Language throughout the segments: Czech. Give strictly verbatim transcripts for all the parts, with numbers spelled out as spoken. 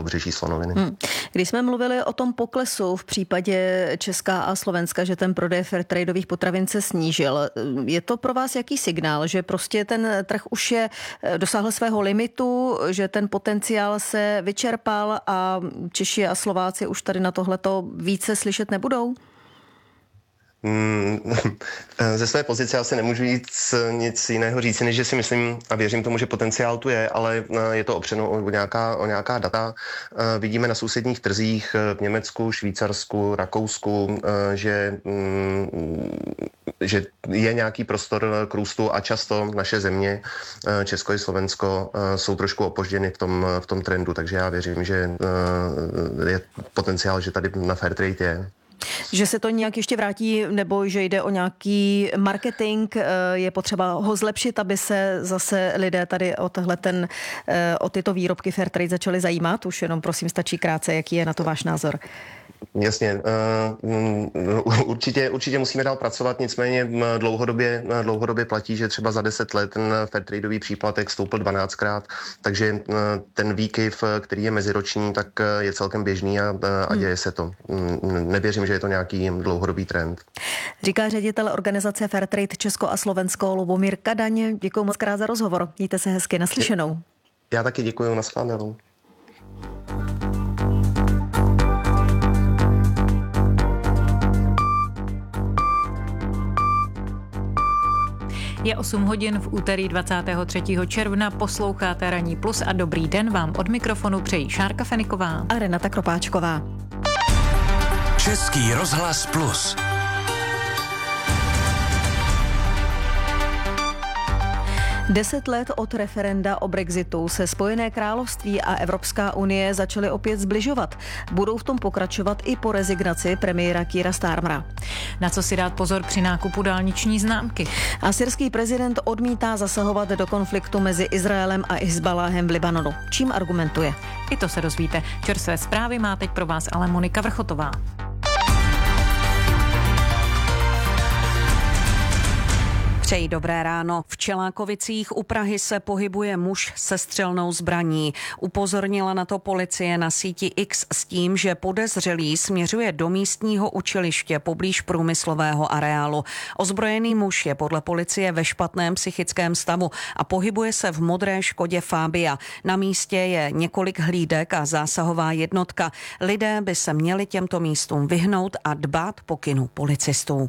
Pobřeží Slonoviny. Hmm. Když jsme mluvili o tom poklesu v případě Česka a Slovenska, že ten prodej fairtradeových potravin se snížil, je to pro vás jaký signál, že prostě ten trh už je dosáhl svého limitu, že ten potenciál se vyčerpal a Češi a Slováci už tady na tohleto více slyšet nebudou? Ze své pozice asi nemůžu nic, nic jiného říct, než že si myslím a věřím tomu, že potenciál tu je, ale je to opřeno o nějaká, o nějaká data. Vidíme na sousedních trzích v Německu, Švýcarsku, Rakousku, že, že je nějaký prostor k růstu a často naše země, Česko i Slovensko, jsou trošku opožděny v tom, v tom trendu, takže já věřím, že je potenciál, že tady na Fairtrade je. Že se to nějak ještě vrátí, nebo že jde o nějaký marketing, je potřeba ho zlepšit, aby se zase lidé tady o tohle ten, o tyto výrobky Fairtrade začali zajímat? Už jenom prosím stačí krátce, jaký je na to váš názor? Jasně, určitě, určitě musíme dál pracovat, nicméně dlouhodobě, dlouhodobě platí, že třeba za deset let ten fairtradeový příplatek stoupl dvanáctkrát, takže ten výkyv, který je meziroční, tak je celkem běžný a, a děje se to. Nevěřím, že je to nějaký dlouhodobý trend. Říká ředitel organizace Fairtrade Česko a Slovensko Lubomír Kadaň. Děkuji moc krát za rozhovor. Mějte se hezky, naslyšenou. Já taky děkuji, nashledanou. Je osm hodin v úterý dvacátého třetího června, posloucháte Ranní plus a dobrý den vám od mikrofonu přejí Šárka Feniková a Renata Kropáčková. Český rozhlas plus. Deset let od referenda o Brexitu se Spojené království a Evropská unie začaly opět zbližovat. Budou v tom pokračovat i po rezignaci premiéra Keira Starmera. Na co si dát pozor při nákupu dálniční známky? Asyrský prezident odmítá zasahovat do konfliktu mezi Izraelem a Hizbaláhem v Libanonu. Čím argumentuje? I to se dozvíte. Čerstvé zprávy má teď pro vás ale Monika Vrchotová. Přeji dobré ráno. V Čelákovicích u Prahy se pohybuje muž se střelnou zbraní. Upozornila na to policie na síti X s tím, že podezřelý směřuje do místního učiliště poblíž průmyslového areálu. Ozbrojený muž je podle policie ve špatném psychickém stavu a pohybuje se v modré Škodě Fabia. Na místě je několik hlídek a zásahová jednotka. Lidé by se měli těmto místům vyhnout a dbát pokynů policistů.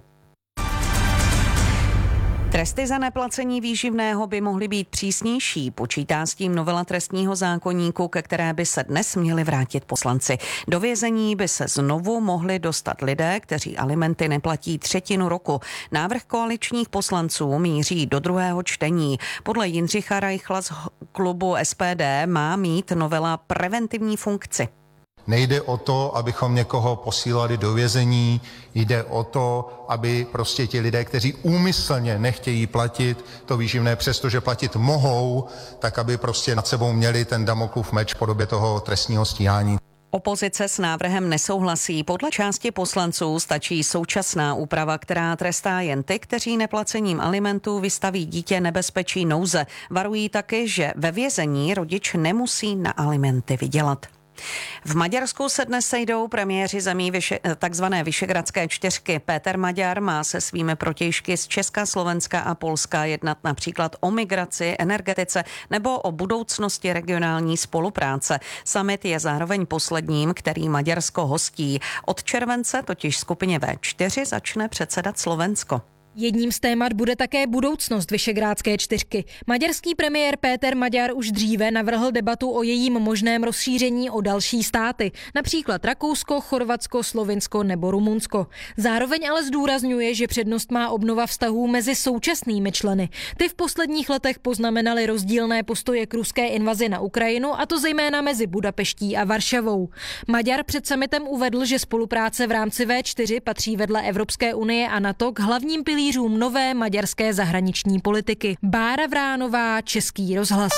Tresty za neplacení výživného by mohly být přísnější, počítá s tím novela trestního zákoníku, ke které by se dnes měli vrátit poslanci. Do vězení by se znovu mohli dostat lidé, kteří alimenty neplatí třetinu roku. Návrh koaličních poslanců míří do druhého čtení. Podle Jindřicha Reichla z klubu S P D má mít novela preventivní funkci. Nejde o to, abychom někoho posílali do vězení, jde o to, aby prostě ti lidé, kteří úmyslně nechtějí platit to výživné, přestože platit mohou, tak aby prostě nad sebou měli ten Damoklův meč v podobě toho trestního stíhání. Opozice s návrhem nesouhlasí. Podle části poslanců stačí současná úprava, která trestá jen ty, kteří neplacením alimentů vystaví dítě nebezpečí nouze. Varují taky, že ve vězení rodič nemusí na alimenty vydělat. V Maďarsku se dnes sejdou premiéři zemí vyše, takzvané Vyšehradské čtyřky. Péter Maďar má se svými protějšky z Česka, Slovenska a Polska jednat například o migraci, energetice nebo o budoucnosti regionální spolupráce. Summit je zároveň posledním, který Maďarsko hostí. Od července totiž skupině V čtyři začne předsedat Slovensko. Jedním z témat bude také budoucnost Vyšehrádské čtyřky. Maďarský premiér Péter Maďar už dříve navrhl debatu o jejím možném rozšíření o další státy, například Rakousko, Chorvatsko, Slovinsko nebo Rumunsko. Zároveň ale zdůrazňuje, že přednost má obnova vztahů mezi současnými členy. Ty v posledních letech poznamenaly rozdílné postoje k ruské invazi na Ukrajinu, a to zejména mezi Budapeští a Varšavou. Maďar před summitem uvedl, že spolupráce v rámci V čtyři patří vedle Evropské unie a NATO k hlavním pilířům nové maďarské zahraniční politiky. Bára Vránová, Český rozhlas.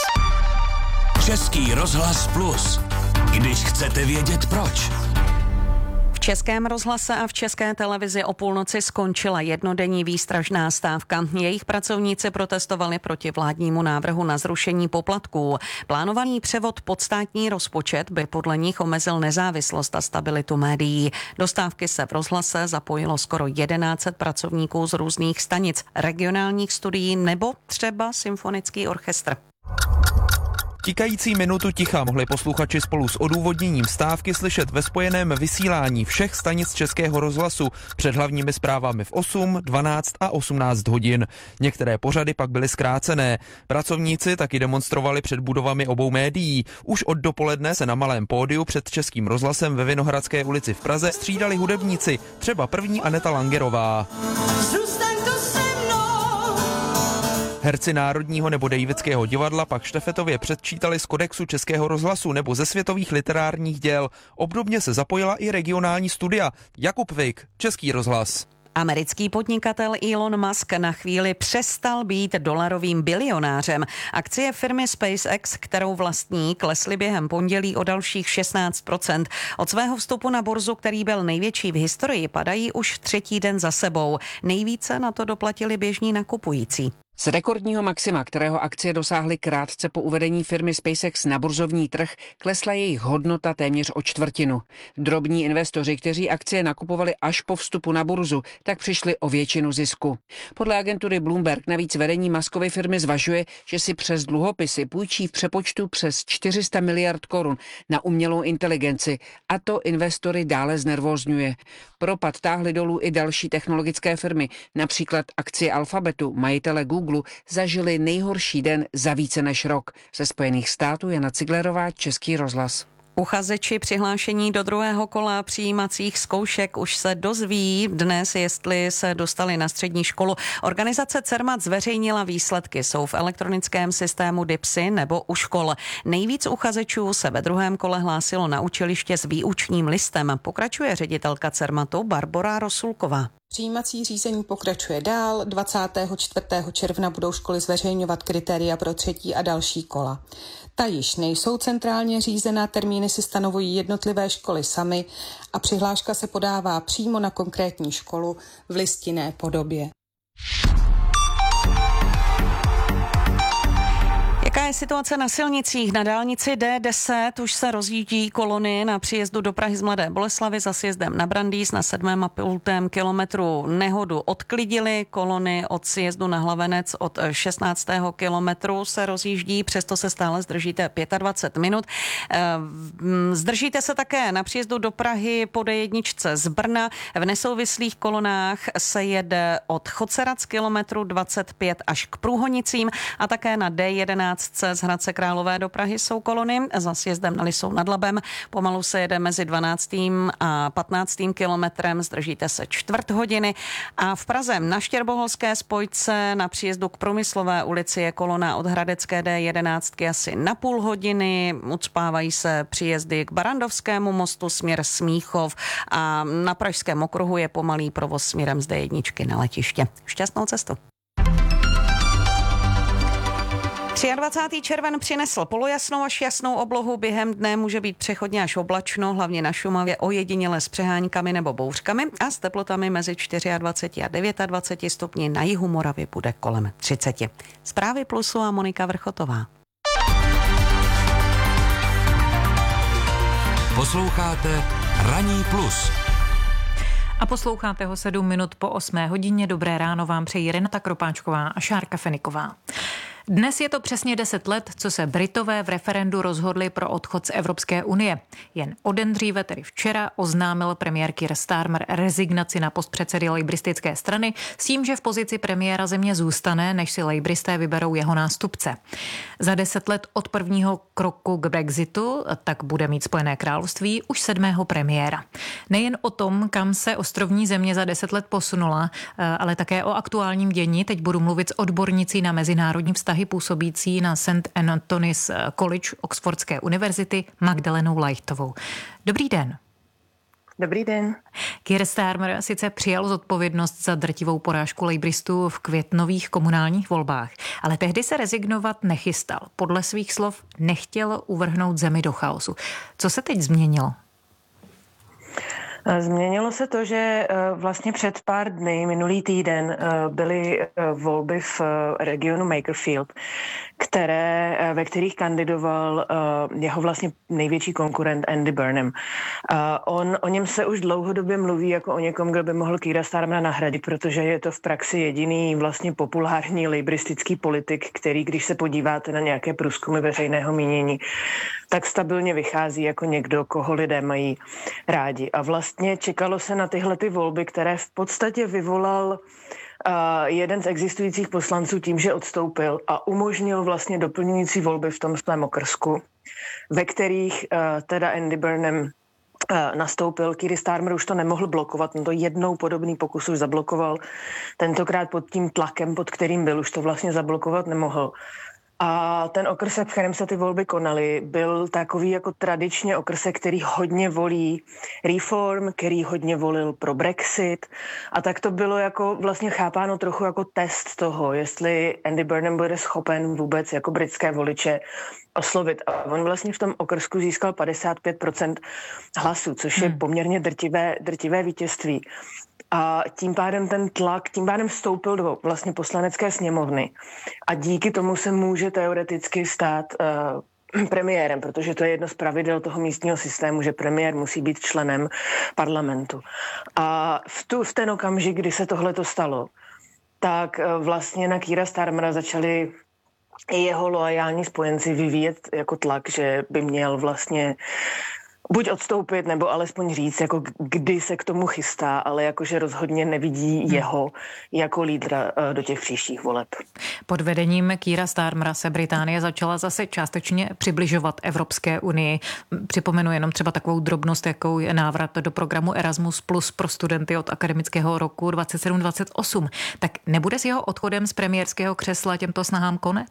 Český rozhlas plus. Když chcete vědět proč. V Českém rozhlase a v České televizi o půlnoci skončila jednodenní výstražná stávka. Jejich pracovníci protestovali proti vládnímu návrhu na zrušení poplatků. Plánovaný převod pod státní rozpočet by podle nich omezil nezávislost a stabilitu médií. Do stávky se v rozhlase zapojilo skoro tisíc sto pracovníků z různých stanic, regionálních studií nebo třeba symfonický orchestr. Tikající minutu ticha mohli posluchači spolu s odůvodněním stávky slyšet ve spojeném vysílání všech stanic Českého rozhlasu před hlavními zprávami v osm, dvanáct a osmnáct hodin. Některé pořady pak byly zkrácené. Pracovníci taky demonstrovali před budovami obou médií. Už od dopoledne se na malém pódiu před Českým rozhlasem ve Vinohradské ulici v Praze střídali hudebníci, třeba první Aneta Langerová. Herci Národního nebo Davidského divadla pak štafetově předčítali z kodexu Českého rozhlasu nebo ze světových literárních děl. Obdobně se zapojila i regionální studia. Jakub Vik, Český rozhlas. Americký podnikatel Elon Musk na chvíli přestal být dolarovým bilionářem. Akcie firmy SpaceX, kterou vlastní, klesly během pondělí o dalších šestnáct procent. Od svého vstupu na burzu, který byl největší v historii, padají už třetí den za sebou. Nejvíce na to doplatili běžní nakupující. Z rekordního maxima, kterého akcie dosáhly krátce po uvedení firmy SpaceX na burzovní trh, klesla jejich hodnota téměř o čtvrtinu. Drobní investoři, kteří akcie nakupovali až po vstupu na burzu, tak přišli o většinu zisku. Podle agentury Bloomberg navíc vedení Muskovy firmy zvažuje, že si přes dluhopisy půjčí v přepočtu přes čtyři sta miliard korun na umělou inteligenci a to investory dále znervózňuje. Propad táhly dolů i další technologické firmy, například akcie Alphabetu, majitele Google, zažili nejhorší den za více než rok. Ze Spojených států Jana Ciglerová, Český rozhlas. Uchazeči přihlášení do druhého kola přijímacích zkoušek už se dozví dnes, jestli se dostali na střední školu. Organizace Cermat zveřejnila výsledky, jsou v elektronickém systému DIPSy nebo u škol. Nejvíc uchazečů se ve druhém kole hlásilo na učiliště s výučním listem. Pokračuje ředitelka Cermatu Barbora Rosulková. Přijímací řízení pokračuje dál. dvacátého čtvrtého června budou školy zveřejňovat kritéria pro třetí a další kola. Ta již nejsou centrálně řízená, termíny si stanovují jednotlivé školy samy a přihláška se podává přímo na konkrétní školu v listinné podobě. Jaká je situace na silnicích? Na dálnici D deset už se rozjíždí kolony na příjezdu do Prahy z Mladé Boleslavi za sjezdem na Brandýs na sedmém a půl kilometru nehodu odklidili. Kolony od sjezdu na Hlavenec od šestnáctého kilometru se rozjíždí, přesto se stále zdržíte dvacet pět minut. Zdržíte se také na příjezdu do Prahy po D jedna z Brna. V nesouvislých kolonách se jede od Chocerac kilometru dvacet pět až k Průhonicím a také na D jedenáct z Hradce Králové do Prahy jsou kolony. Za sjezdem na Lisou nad Labem pomalu se jede mezi dvanáctým a patnáctým kilometrem, zdržíte se čtvrt hodiny. A v Praze na Štěrboholské spojce na příjezdu k Průmyslové ulici je kolona od Hradecké D jedenáct asi na půl hodiny. Ucpávají se příjezdy k Barandovskému mostu směr Smíchov a na Pražském okruhu je pomalý provoz směrem z D jedna na letiště. Šťastnou cestu. dvacátého třetího červen přinesl polojasnou až jasnou oblohu. Během dne může být přechodně až oblačno, hlavně na Šumavě ojediněle s přeháňkami nebo bouřkami a s teplotami mezi dvacet čtyři a dvacet devět stupni. Na jihu Moravy bude kolem třicet. Zprávy Plusu a Monika Vrchotová. Posloucháte Ranní plus. A posloucháte ho sedm minut po osmé hodině. Dobré ráno vám přejí Renata Kropáčková a Šárka Feniková. Dnes je to přesně deset let, co se Britové v referendu rozhodli pro odchod z Evropské unie. Jen o den dříve, tedy včera, oznámil premiér Keir Starmer rezignaci na post předsedy lejbristické strany s tím, že v pozici premiéra země zůstane, než si lejbristé vyberou jeho nástupce. Za deset let od prvního kroku k Brexitu tak bude mít Spojené království už sedmého premiéra. Nejen o tom, kam se ostrovní země za deset let posunula, ale také o aktuálním dění. Teď budu mluvit s odbornicí na mezinárodní vztahy působící na Saint Anthony's College Oxfordské univerzity Magdalenou Lajchtovou. Dobrý den. Dobrý den. Keir Starmer sice přijal zodpovědnost za drtivou porážku lejbristů v květnových komunálních volbách, ale tehdy se rezignovat nechystal. Podle svých slov nechtěl uvrhnout zemi do chaosu. Co se teď změnilo? Změnilo se to, že vlastně před pár dny, minulý týden, byly volby v regionu Makerfield, které, ve kterých kandidoval jeho vlastně největší konkurent Andy Burnham. On, o něm se už dlouhodobě mluví jako o někom, kdo by mohl Keira Starmera nahradit, protože je to v praxi jediný vlastně populární lejbristický politik, který, když se podíváte na nějaké průzkumy veřejného mínění, tak stabilně vychází jako někdo, koho lidé mají rádi. A vlastně čekalo se na tyhle ty volby, které v podstatě vyvolal uh, jeden z existujících poslanců tím, že odstoupil a umožnil vlastně doplňující volby v tom svém okrsku, ve kterých uh, teda Andy Burnham uh, nastoupil. Keir Starmer už to nemohl blokovat, on to jednou podobný pokus už zablokoval. Tentokrát pod tím tlakem, pod kterým byl, už to vlastně zablokovat nemohl. A ten okrsek, v kterém se ty volby konaly, byl takový jako tradičně okrsek, který hodně volí reform, který hodně volil pro Brexit. A tak to bylo jako vlastně chápáno trochu jako test toho, jestli Andy Burnham bude schopen vůbec jako britské voliče oslovit. A on vlastně v tom okrsku získal padesát pět procent hlasů, což je poměrně drtivé, drtivé vítězství. A tím pádem ten tlak, tím pádem vstoupil do vlastně poslanecké sněmovny. A díky tomu se může teoreticky stát uh, premiérem, protože to je jedno z pravidel toho místního systému, že premiér musí být členem parlamentu. A v, tu, v ten okamžik, kdy se tohleto stalo, tak uh, vlastně na Keira Starmera začali i jeho loajální spojenci vyvíjet jako tlak, že by měl vlastně buď odstoupit, nebo alespoň říct, jako kdy se k tomu chystá, ale jakože rozhodně nevidí jeho jako lídra do těch příštích voleb. Pod vedením Keira Starmera se Británie začala zase částečně přibližovat Evropské unii. Připomenu jenom třeba takovou drobnost, jakou je návrat do programu Erasmus plus pro studenty od akademického roku dvacet sedm dvacet osm. Tak nebude s jeho odchodem z premiérského křesla těmto snahám konec?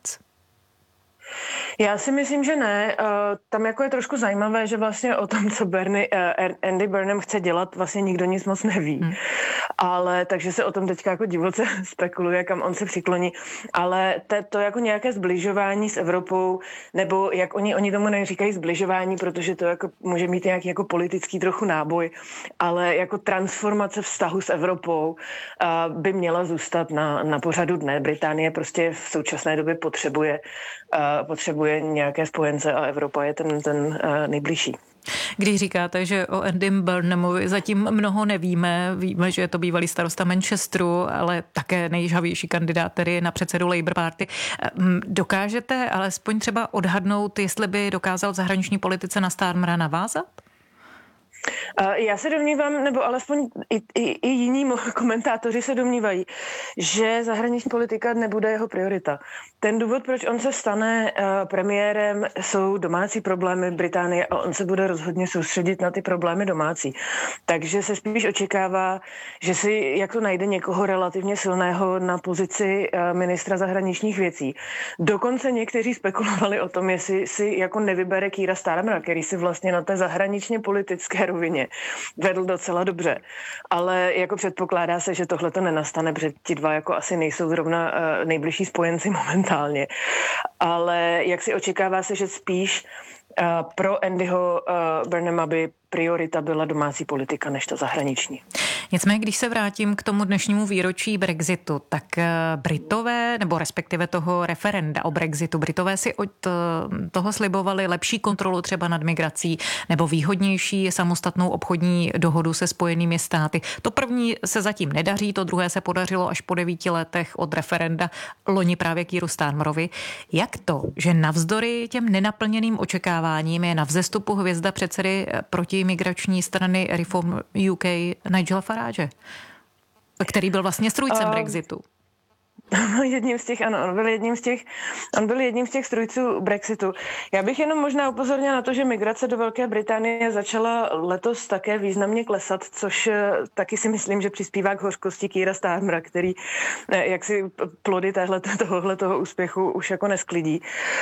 Já si myslím, že ne. Tam jako je trošku zajímavé, že vlastně o tom, co Bernie, Andy Burnham chce dělat, vlastně nikdo nic moc neví. Hmm. Ale takže se o tom teďka jako divoce spekuluje, kam on se přikloní. Ale te, to jako nějaké zbližování s Evropou, nebo jak oni, oni tomu neříkají zbližování, protože to jako může mít nějaký jako politický trochu náboj, ale jako transformace vztahu s Evropou by měla zůstat na, na pořadu dne. Británie prostě v současné době potřebuje potřebuje nějaké spojence a Evropa je ten, ten uh, nejbližší. Když říkáte, že o Andym Burnhamovi zatím mnoho nevíme, víme, že je to bývalý starosta Manchesteru, ale také nejžhavější kandidát tedy na předsedu Labour Party. Dokážete alespoň třeba odhadnout, jestli by dokázal v zahraniční politice na Starmera navázat? Já se domnívám, nebo alespoň i, i, i jiní komentátoři se domnívají, že zahraniční politika nebude jeho priorita. Ten důvod, proč on se stane uh, premiérem, jsou domácí problémy Británie a on se bude rozhodně soustředit na ty problémy domácí. Takže se spíš očekává, že si jako najde někoho relativně silného na pozici uh, ministra zahraničních věcí. Dokonce někteří spekulovali o tom, jestli si jako nevybere Keira Starmera, který si vlastně na té zahraničně politické rovině vedl docela dobře. Ale jako předpokládá se, že tohle to nenastane, protože ti dva jako asi nejsou zrovna uh, nejbližší spojenci momentálně. Ale jak si očekává se, že spíš uh, pro Andyho uh, Burnhama by priorita byla domácí politika než ta zahraniční. Nicméně, když se vrátím k tomu dnešnímu výročí Brexitu, tak Britové, nebo respektive toho referenda o Brexitu, Britové si od toho slibovali lepší kontrolu třeba nad migrací nebo výhodnější samostatnou obchodní dohodu se Spojenými státy. To první se zatím nedaří, to druhé se podařilo až po devíti letech od referenda loni právě Keiru Starmerovi. Jak to, že navzdory těm nenaplněným očekáváním je na vzestupu hvězda předsedy proti migrační strany Reform U K Nigela Farage, který byl vlastně strůjcem uh, Brexitu? Jedním z těch, ano, on byl jedním z těch, on byl jedním z těch strůjců Brexitu. Já bych jenom možná upozornila na to, že migrace do Velké Británie začala letos také významně klesat, což taky si myslím, že přispívá k hořkosti Keira Starmera, který jak si plody tohohle toho úspěchu už jako nesklidí.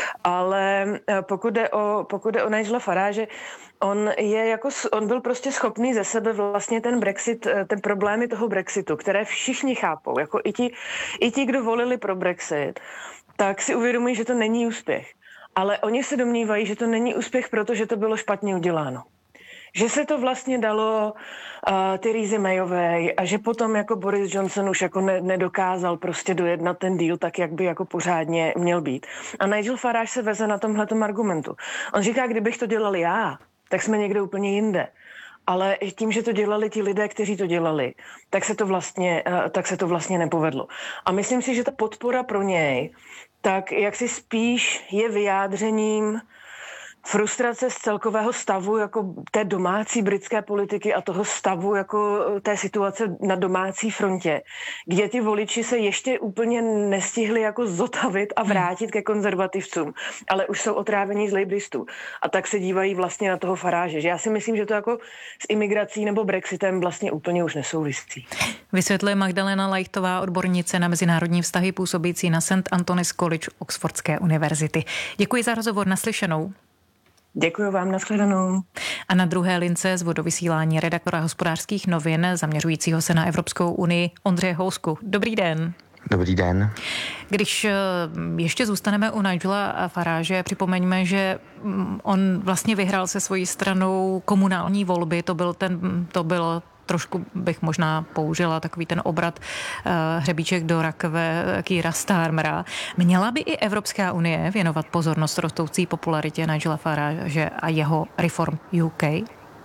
Ale pokud jde o, pokud jde o Nigela Farage, on je jako, on byl prostě schopný ze sebe vlastně ten Brexit, ten problémy toho Brexitu, které všichni chápou, jako i ti, i ti, kdo volili pro Brexit, tak si uvědomují, že to není úspěch. Ale oni se domnívají, že to není úspěch, protože to bylo špatně uděláno. že se to vlastně dalo uh, Therese Mayové a že potom jako Boris Johnson už jako ne, nedokázal prostě dojednat ten deal tak, jak by jako pořádně měl být. A Nigel Farage se veze na tomhletom argumentu. On říká, kdybych to dělal já, tak jsme někde úplně jinde. Ale tím, že to dělali ti lidé, kteří to dělali, tak se to vlastně, tak se to vlastně nepovedlo. A myslím si, že ta podpora pro něj, tak jak si spíš je vyjádřením frustrace z celkového stavu jako té domácí britské politiky a toho stavu jako té situace na domácí frontě, kde ty voliči se ještě úplně nestihli jako zotavit a vrátit ke konzervativcům, ale už jsou otrávení z labouristů. A tak se dívají vlastně na toho Farage, že já si myslím, že to jako s imigrací nebo Brexitem vlastně úplně už nesouvisí. Vysvětluje Magdalena Leichtová, odbornice na mezinárodní vztahy působící na Saint Anthony's College Oxfordské univerzity. Děkuji za rozhovor, naslyšenou. Děkuji vám, nashledanou. A na druhé lince z vodovysílání redaktora Hospodářských novin zaměřujícího se na Evropskou unii Ondřeje Housku. Dobrý den. Dobrý den. Když ještě zůstaneme u Nigela Farage, připomeňme, že on vlastně vyhrál se svojí stranou komunální volby, to byl ten, to byl trošku bych možná použila takový ten obrat uh, hřebíček do rakve Keira Starmera. Měla by i Evropská unie věnovat pozornost rostoucí popularitě Nigela Farage a jeho Reform U K?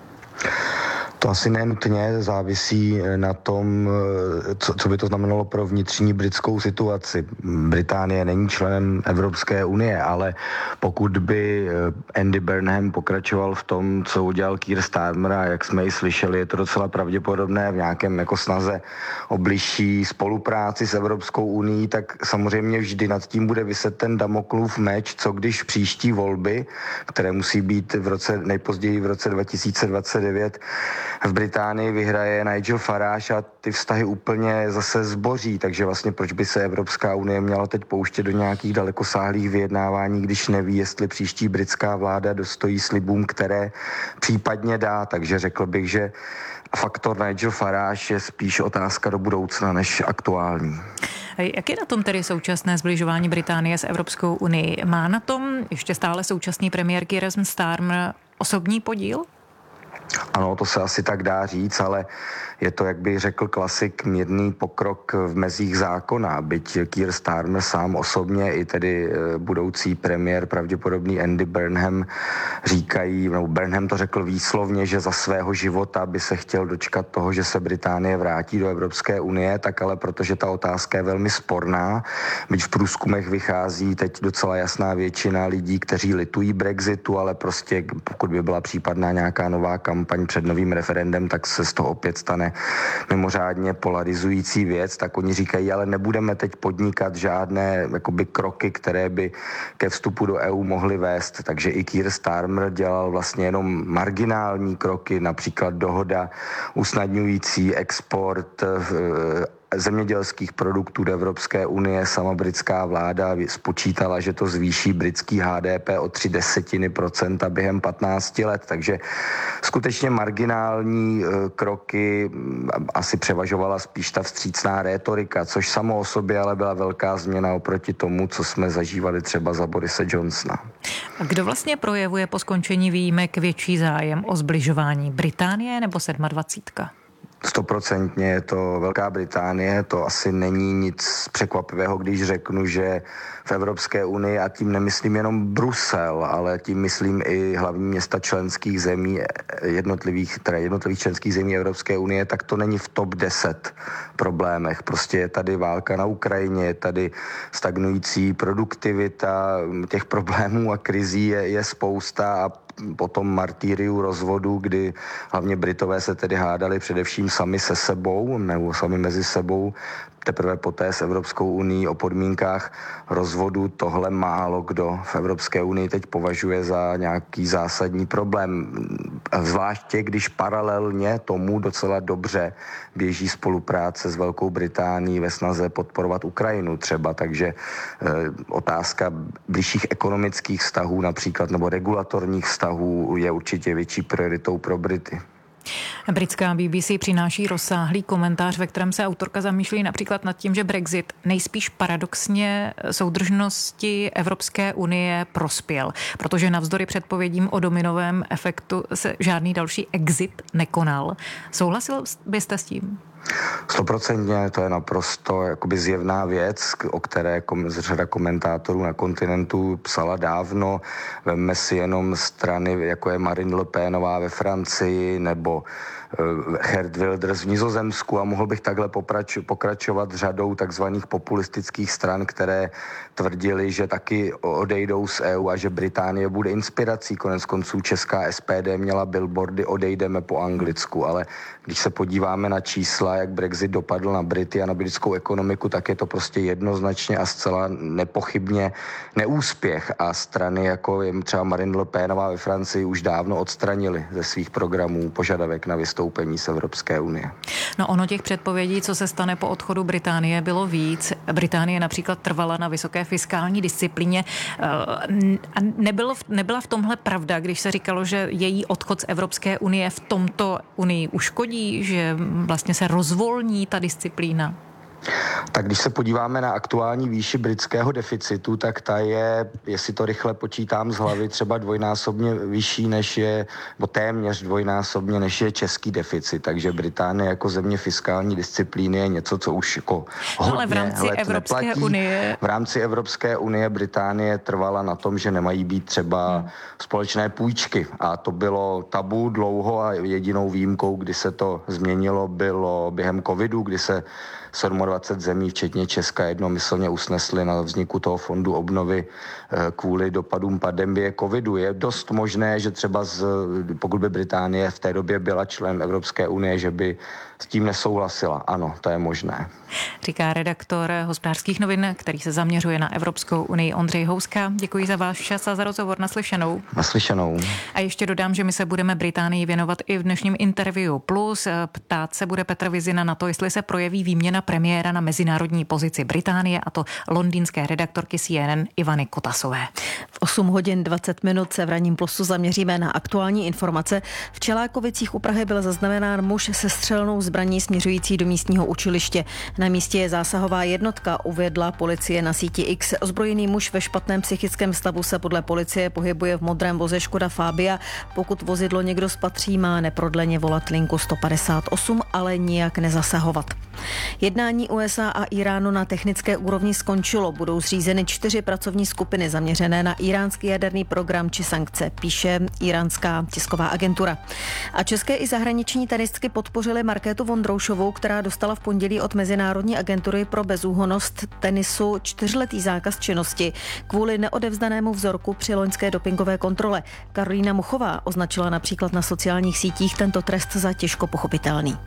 To asi nenutně závisí na tom, co, co by to znamenalo pro vnitřní britskou situaci. Británie není členem Evropské unie, ale pokud by Andy Burnham pokračoval v tom, co udělal Keir Starmer, a jak jsme ji slyšeli, je to docela pravděpodobné v nějakém jako snaze o bližší spolupráci s Evropskou unií, tak samozřejmě vždy nad tím bude viset ten Damoklův meč, co když příští volby, které musí být v roce, nejpozději v roce dva tisíce dvacet devět, v Británii vyhraje Nigel Farage a ty vztahy úplně zase zboří, takže vlastně proč by se Evropská unie měla teď pouštět do nějakých dalekosáhlých vyjednávání, když neví, jestli příští britská vláda dostojí slibům, které případně dá, takže řekl bych, že faktor Nigel Farage je spíš otázka do budoucna než aktuální. Jak je na tom tedy současné zbližování Británie s Evropskou unii? Má na tom ještě stále současný premiér Keir Starmer osobní podíl? Ano, to se asi tak dá říct, ale je to, jak bych řekl klasik, mírný pokrok v mezích zákona, byť Keir Starmer sám osobně i tedy budoucí premiér, pravděpodobný Andy Burnham, říkají, no Burnham to řekl výslovně, že za svého života by se chtěl dočkat toho, že se Británie vrátí do Evropské unie, tak ale protože ta otázka je velmi sporná, byť v průzkumech vychází teď docela jasná většina lidí, kteří litují Brexitu, ale prostě pokud by byla případná nějaká nová kampaň před novým referendem, tak se z toho opět stane mimořádně polarizující věc, tak oni říkají, ale nebudeme teď podnikat žádné jakoby kroky, které by ke vstupu do E U mohly vést. Takže i Keir Starmer dělal vlastně jenom marginální kroky, například dohoda usnadňující export zemědělských produktů do Evropské unie. Sama britská vláda spočítala, že to zvýší britský H D P o tři desetiny procenta během patnácti let, takže skutečně marginální kroky, asi převažovala spíš ta vstřícná rétorika, což samo o sobě ale byla velká změna oproti tomu, co jsme zažívali třeba za Borise Johnsona. A kdo vlastně projevuje po skončení výjimek větší zájem o zbližování? Británie nebo sedmadvacítka? Stoprocentně je to Velká Británie, to asi není nic překvapivého, když řeknu, že v Evropské unii, a tím nemyslím jenom Brusel, ale tím myslím i hlavní města členských zemí, jednotlivých, teda jednotlivých členských zemí Evropské unie, tak to není v top deset problémech. Prostě je tady válka na Ukrajině, je tady stagnující produktivita, těch problémů a krizí je, je spousta a potom martýriu rozvodu, kdy hlavně Britové se tedy hádali především sami se sebou, nebo sami mezi sebou, teprve poté s Evropskou unií o podmínkách rozvodu. Tohle málo kdo v Evropské unii teď považuje za nějaký zásadní problém. Zvláště, když paralelně tomu docela dobře běží spolupráce s Velkou Británií ve snaze podporovat Ukrajinu třeba. Takže e, otázka bližších ekonomických vztahů například nebo regulatorních vztahů je určitě větší prioritou pro Brity. Britská B B C přináší rozsáhlý komentář, ve kterém se autorka zamýšlí například nad tím, že Brexit nejspíš paradoxně soudržnosti Evropské unie prospěl, protože navzdory předpovědím o dominovém efektu se žádný další exit nekonal. Souhlasil byste s tím? Stoprocentně, to je naprosto jakoby zjevná věc, o které řada komentátorů na kontinentu psala dávno. Vemme si jenom strany, jako je Marine Le Penová ve Francii nebo Geert Wilders v Nizozemsku a mohl bych takhle poprač, pokračovat řadou takzvaných populistických stran, které tvrdili, že taky odejdou z E U a že Británie bude inspirací. Konec konců česká S P D měla billboardy odejdeme po Anglicku, ale když se podíváme na čísla, jak Brexit dopadl na Brity a na britskou ekonomiku, tak je to prostě jednoznačně a zcela nepochybně neúspěch a strany jako je třeba Marine Le Penová ve Francii už dávno odstranili ze svých programů požadavek na vystoupení z Evropské unie. No ono těch předpovědí, co se stane po odchodu Británie, bylo víc. Británie například trvala na vysoké fiskální disciplíně. A nebylo, nebyla v tomhle pravda, když se říkalo, že její odchod z Evropské unie v tomto unii uškodí, že vlastně se rozvolní ta disciplína? Tak když se podíváme na aktuální výši britského deficitu, tak ta je, jestli to rychle počítám z hlavy, třeba dvojnásobně vyšší, než je, nebo téměř dvojnásobně, než je český deficit. Takže Británie jako země fiskální disciplíny je něco, co už jako hodně Ale v rámci let Evropské neplatí. unie... V rámci Evropské unie Británie trvala na tom, že nemají být třeba hmm. společné půjčky. A to bylo tabu dlouho a jedinou výjimkou, kdy se to změnilo, bylo během covidu, kdy se dvacet sedm zemí, včetně Česka, jednomyslně usnesli na vzniku toho fondu obnovy kvůli dopadům pandemie covidu. Je dost možné, že třeba z, pokud by Británie v té době byla člen Evropské unie, že by s tím nesouhlasila. Ano, to je možné. Říká redaktor Hospodářských novin, který se zaměřuje na Evropskou unii, Ondřej Houska. Děkuji za váš čas a za rozhovor. Naslyšenou. Naslyšenou. A ještě dodám, že my se budeme Británii věnovat i v dnešním interview Plus. Ptát se bude Petr Vizina na to, jestli se projeví výměna premiéra na mezinárodní pozici Británie, a to londýnské redaktorky C N N Ivany Kotasové. V osm hodin dvacet minut se v ranním Plusu zaměříme na aktuální informace. V Čelákovicích u Prahy byl zaznamenán muž se střelnou zbraní směřující do místního učiliště. Na místě je zásahová jednotka, uvedla policie na síti X. Ozbrojený muž ve špatném psychickém stavu se podle policie pohybuje v modrém voze Škoda Fabia. Pokud vozidlo někdo spatří, má neprodleně volat linku sto padesát osm, ale nijak nezasahovat. Jednání U S A a Iránu na technické úrovni skončilo. Budou zřízeny čtyři pracovní skupiny zaměřené na iránský jaderný program či sankce, píše iránská tisková agentura. A české i zahraniční tenistky podpořily Markétu Vondroušovou, která dostala v pondělí od Mezinárodní agentury pro bezúhonnost tenisu čtyřletý zákaz činnosti kvůli neodevzdanému vzorku při loňské dopingové kontrole. Karolína Muchová označila například na sociálních sítích tento trest za těžko pochopitelný.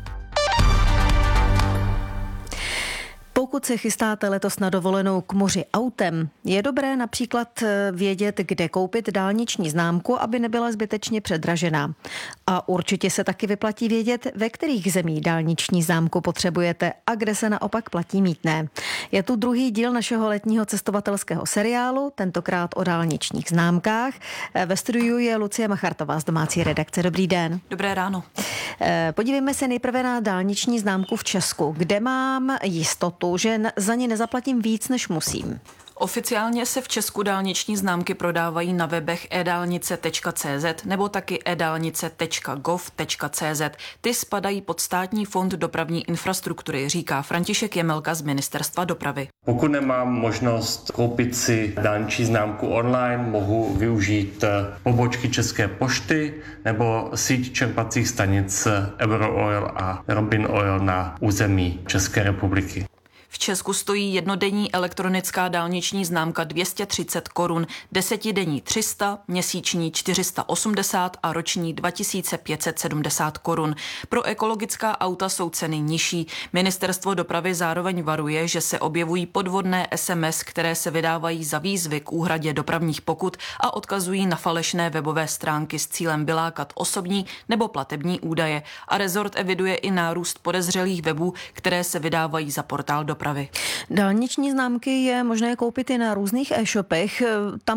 Pokud se chystáte letos na dovolenou k moři autem, je dobré například vědět, kde koupit dálniční známku, aby nebyla zbytečně předražená. A určitě se taky vyplatí vědět, ve kterých zemí dálniční známku potřebujete a kde se naopak platí mýtné. Je tu druhý díl našeho letního cestovatelského seriálu, tentokrát o dálničních známkách. Ve studiu je Lucie Machartová z domácí redakce. Dobrý den. Dobré ráno. Podívejme se nejprve na dálniční známku v Česku, kde mám jistotu, že za ně nezaplatím víc, než musím. Oficiálně se v Česku dálniční známky prodávají na webech e dálnice tečka cé zet nebo taky e dálnice tečka gov tečka cé zet. Ty spadají pod Státní fond dopravní infrastruktury, říká František Jemelka z Ministerstva dopravy. Pokud nemám možnost koupit si dálniční známku online, mohu využít pobočky České pošty nebo síť čerpacích stanic Eurooil a Robin Oil na území České republiky. V Česku stojí jednodenní elektronická dálniční známka dvě stě třicet korun, desetidenní tři sta, měsíční čtyři sta osmdesát a roční dva tisíce pět set sedmdesát korun. Pro ekologická auta jsou ceny nižší. Ministerstvo dopravy zároveň varuje, že se objevují podvodné es em es, které se vydávají za výzvy k úhradě dopravních pokut a odkazují na falešné webové stránky s cílem vylákat osobní nebo platební údaje. A rezort eviduje i nárůst podezřelých webů, které se vydávají za portál dopravy. Dálniční známky je možné koupit i na různých e-shopech. Tam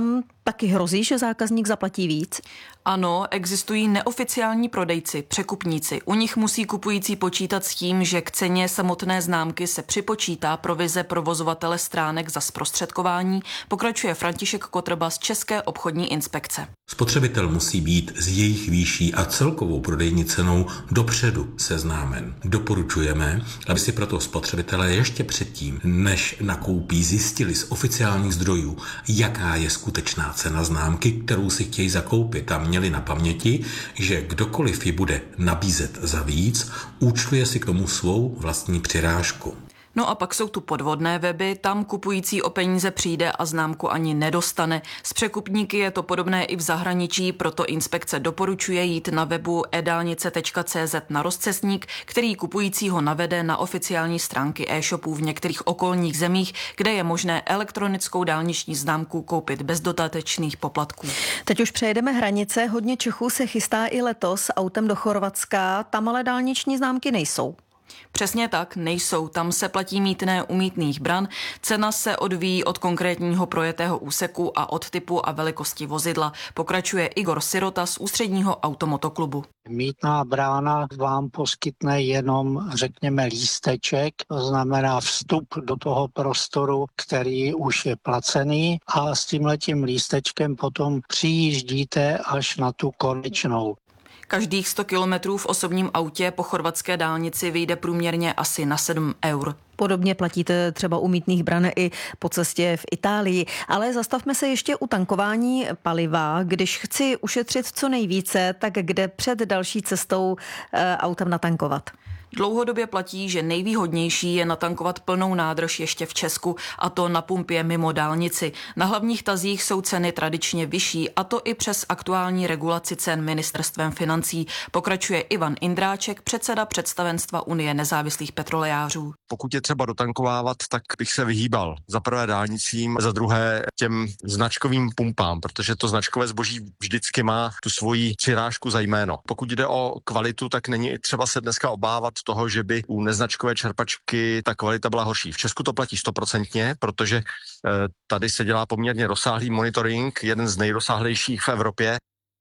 taky hrozí, že zákazník zaplatí víc? Ano, existují neoficiální prodejci, překupníci. U nich musí kupující počítat s tím, že k ceně samotné známky se připočítá provize provozovatele stránek za zprostředkování, pokračuje František Kotrba z České obchodní inspekce. Spotřebitel musí být s jejich výší a celkovou prodejní cenou dopředu seznámen. Doporučujeme, aby si proto spotřebitelé ještě předtím, než nakoupí, zjistili z oficiálních zdrojů, jaká je skutečná cena známky, kterou si chtějí zakoupit, a měli na paměti, že kdokoliv ji bude nabízet za víc, účtuje si k tomu svou vlastní přirážku. No a pak jsou tu podvodné weby, tam kupující o peníze přijde a známku ani nedostane. S překupníky je to podobné i v zahraničí, proto inspekce doporučuje jít na webu e dálnice tečka cé zet na rozcestník, který kupujícího navede na oficiální stránky e-shopů v některých okolních zemích, kde je možné elektronickou dálniční známku koupit bez dodatečných poplatků. Teď už přejedeme hranice, hodně Čechů se chystá i letos autem do Chorvatska, tam ale dálniční známky nejsou. Přesně tak, nejsou. Tam se platí mýtné u mýtných bran. Cena se odvíjí od konkrétního projetého úseku a od typu a velikosti vozidla. Pokračuje Igor Sirota z Ústředního automotoklubu. Mýtná brána vám poskytne jenom, řekněme, lísteček, to znamená vstup do toho prostoru, který už je placený, a s tímhletím lístečkem potom přijíždíte až na tu konečnou. Každých sto kilometrů v osobním autě po chorvatské dálnici vyjde průměrně asi na sedm eur. Podobně platíte třeba u mýtných bran i po cestě v Itálii. Ale zastavme se ještě u tankování paliva. Když chci ušetřit co nejvíce, tak kde před další cestou e, autem natankovat? Dlouhodobě platí, že nejvýhodnější je natankovat plnou nádrž ještě v Česku, a to na pumpě mimo dálnici. Na hlavních tazích jsou ceny tradičně vyšší, a to i přes aktuální regulaci cen ministerstvem financí. Pokračuje Ivan Indráček, předseda představenstva Unie nezávislých petrolejářů. Pokud je třeba dotankovávat, tak bych se vyhýbal za prvé dálnicím, za druhé těm značkovým pumpám, protože to značkové zboží vždycky má tu svoji přirážku za jméno. Pokud jde o kvalitu, tak není třeba se dneska obávat toho, že by u neznačkové čerpačky ta kvalita byla horší. V Česku to platí stoprocentně, protože e, tady se dělá poměrně rozsáhlý monitoring, jeden z nejrozsáhlejších v Evropě.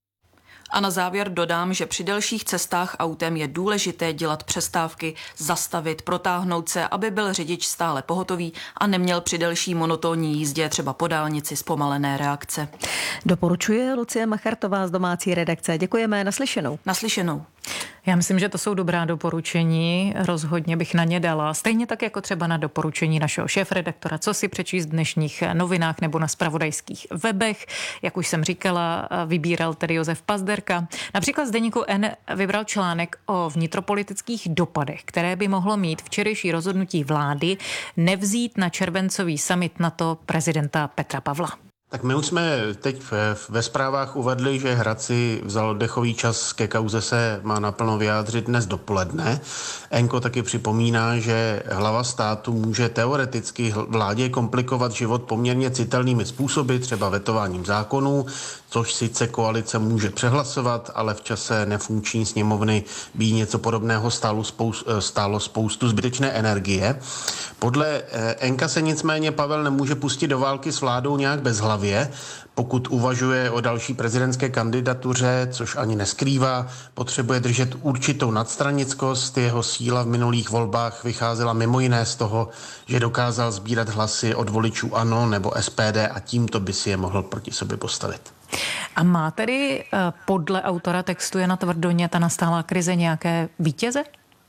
A na závěr dodám, že při delších cestách autem je důležité dělat přestávky, zastavit, protáhnout se, aby byl řidič stále pohotový a neměl při delší monotónní jízdě třeba po dálnici zpomalené reakce. Doporučuje Lucie Machartová z domácí redakce. Děkujeme, naslyšenou. Naslyšenou. Já myslím, že to jsou dobrá doporučení, rozhodně bych na ně dala. Stejně tak jako třeba na doporučení našeho šéfredaktora, co si přečíst v dnešních novinách nebo na zpravodajských webech. Jak už jsem říkala, vybíral tedy Josef Pazderka. Například z deníku N vybral článek o vnitropolitických dopadech, které by mohlo mít včerejší rozhodnutí vlády nevzít na červencový summit NATO prezidenta Petra Pavla. Tak my už jsme teď ve zprávách uvedli, že Hrad si vzal oddechový čas, ke kauze se má naplno vyjádřit dnes dopoledne. Enko taky připomíná, že hlava státu může teoreticky vládě komplikovat život poměrně citelnými způsoby, třeba vetováním zákonů, což sice koalice může přehlasovat, ale v čase nefunkční sněmovny by něco podobného stálo spoustu, stálo spoustu zbytečné energie. Podle Enka se nicméně Pavel nemůže pustit do války s vládou nějak bezhlavě. Pokud uvažuje o další prezidentské kandidatuře, což ani neskrývá, potřebuje držet určitou nadstranickost. Jeho síla v minulých volbách vycházela mimo jiné z toho, že dokázal sbírat hlasy od voličů ANO nebo S P D a tímto by si je mohl proti sobě postavit. A má tedy podle autora textu Jana Tvrdoně ta nastálá krize nějaké vítěze?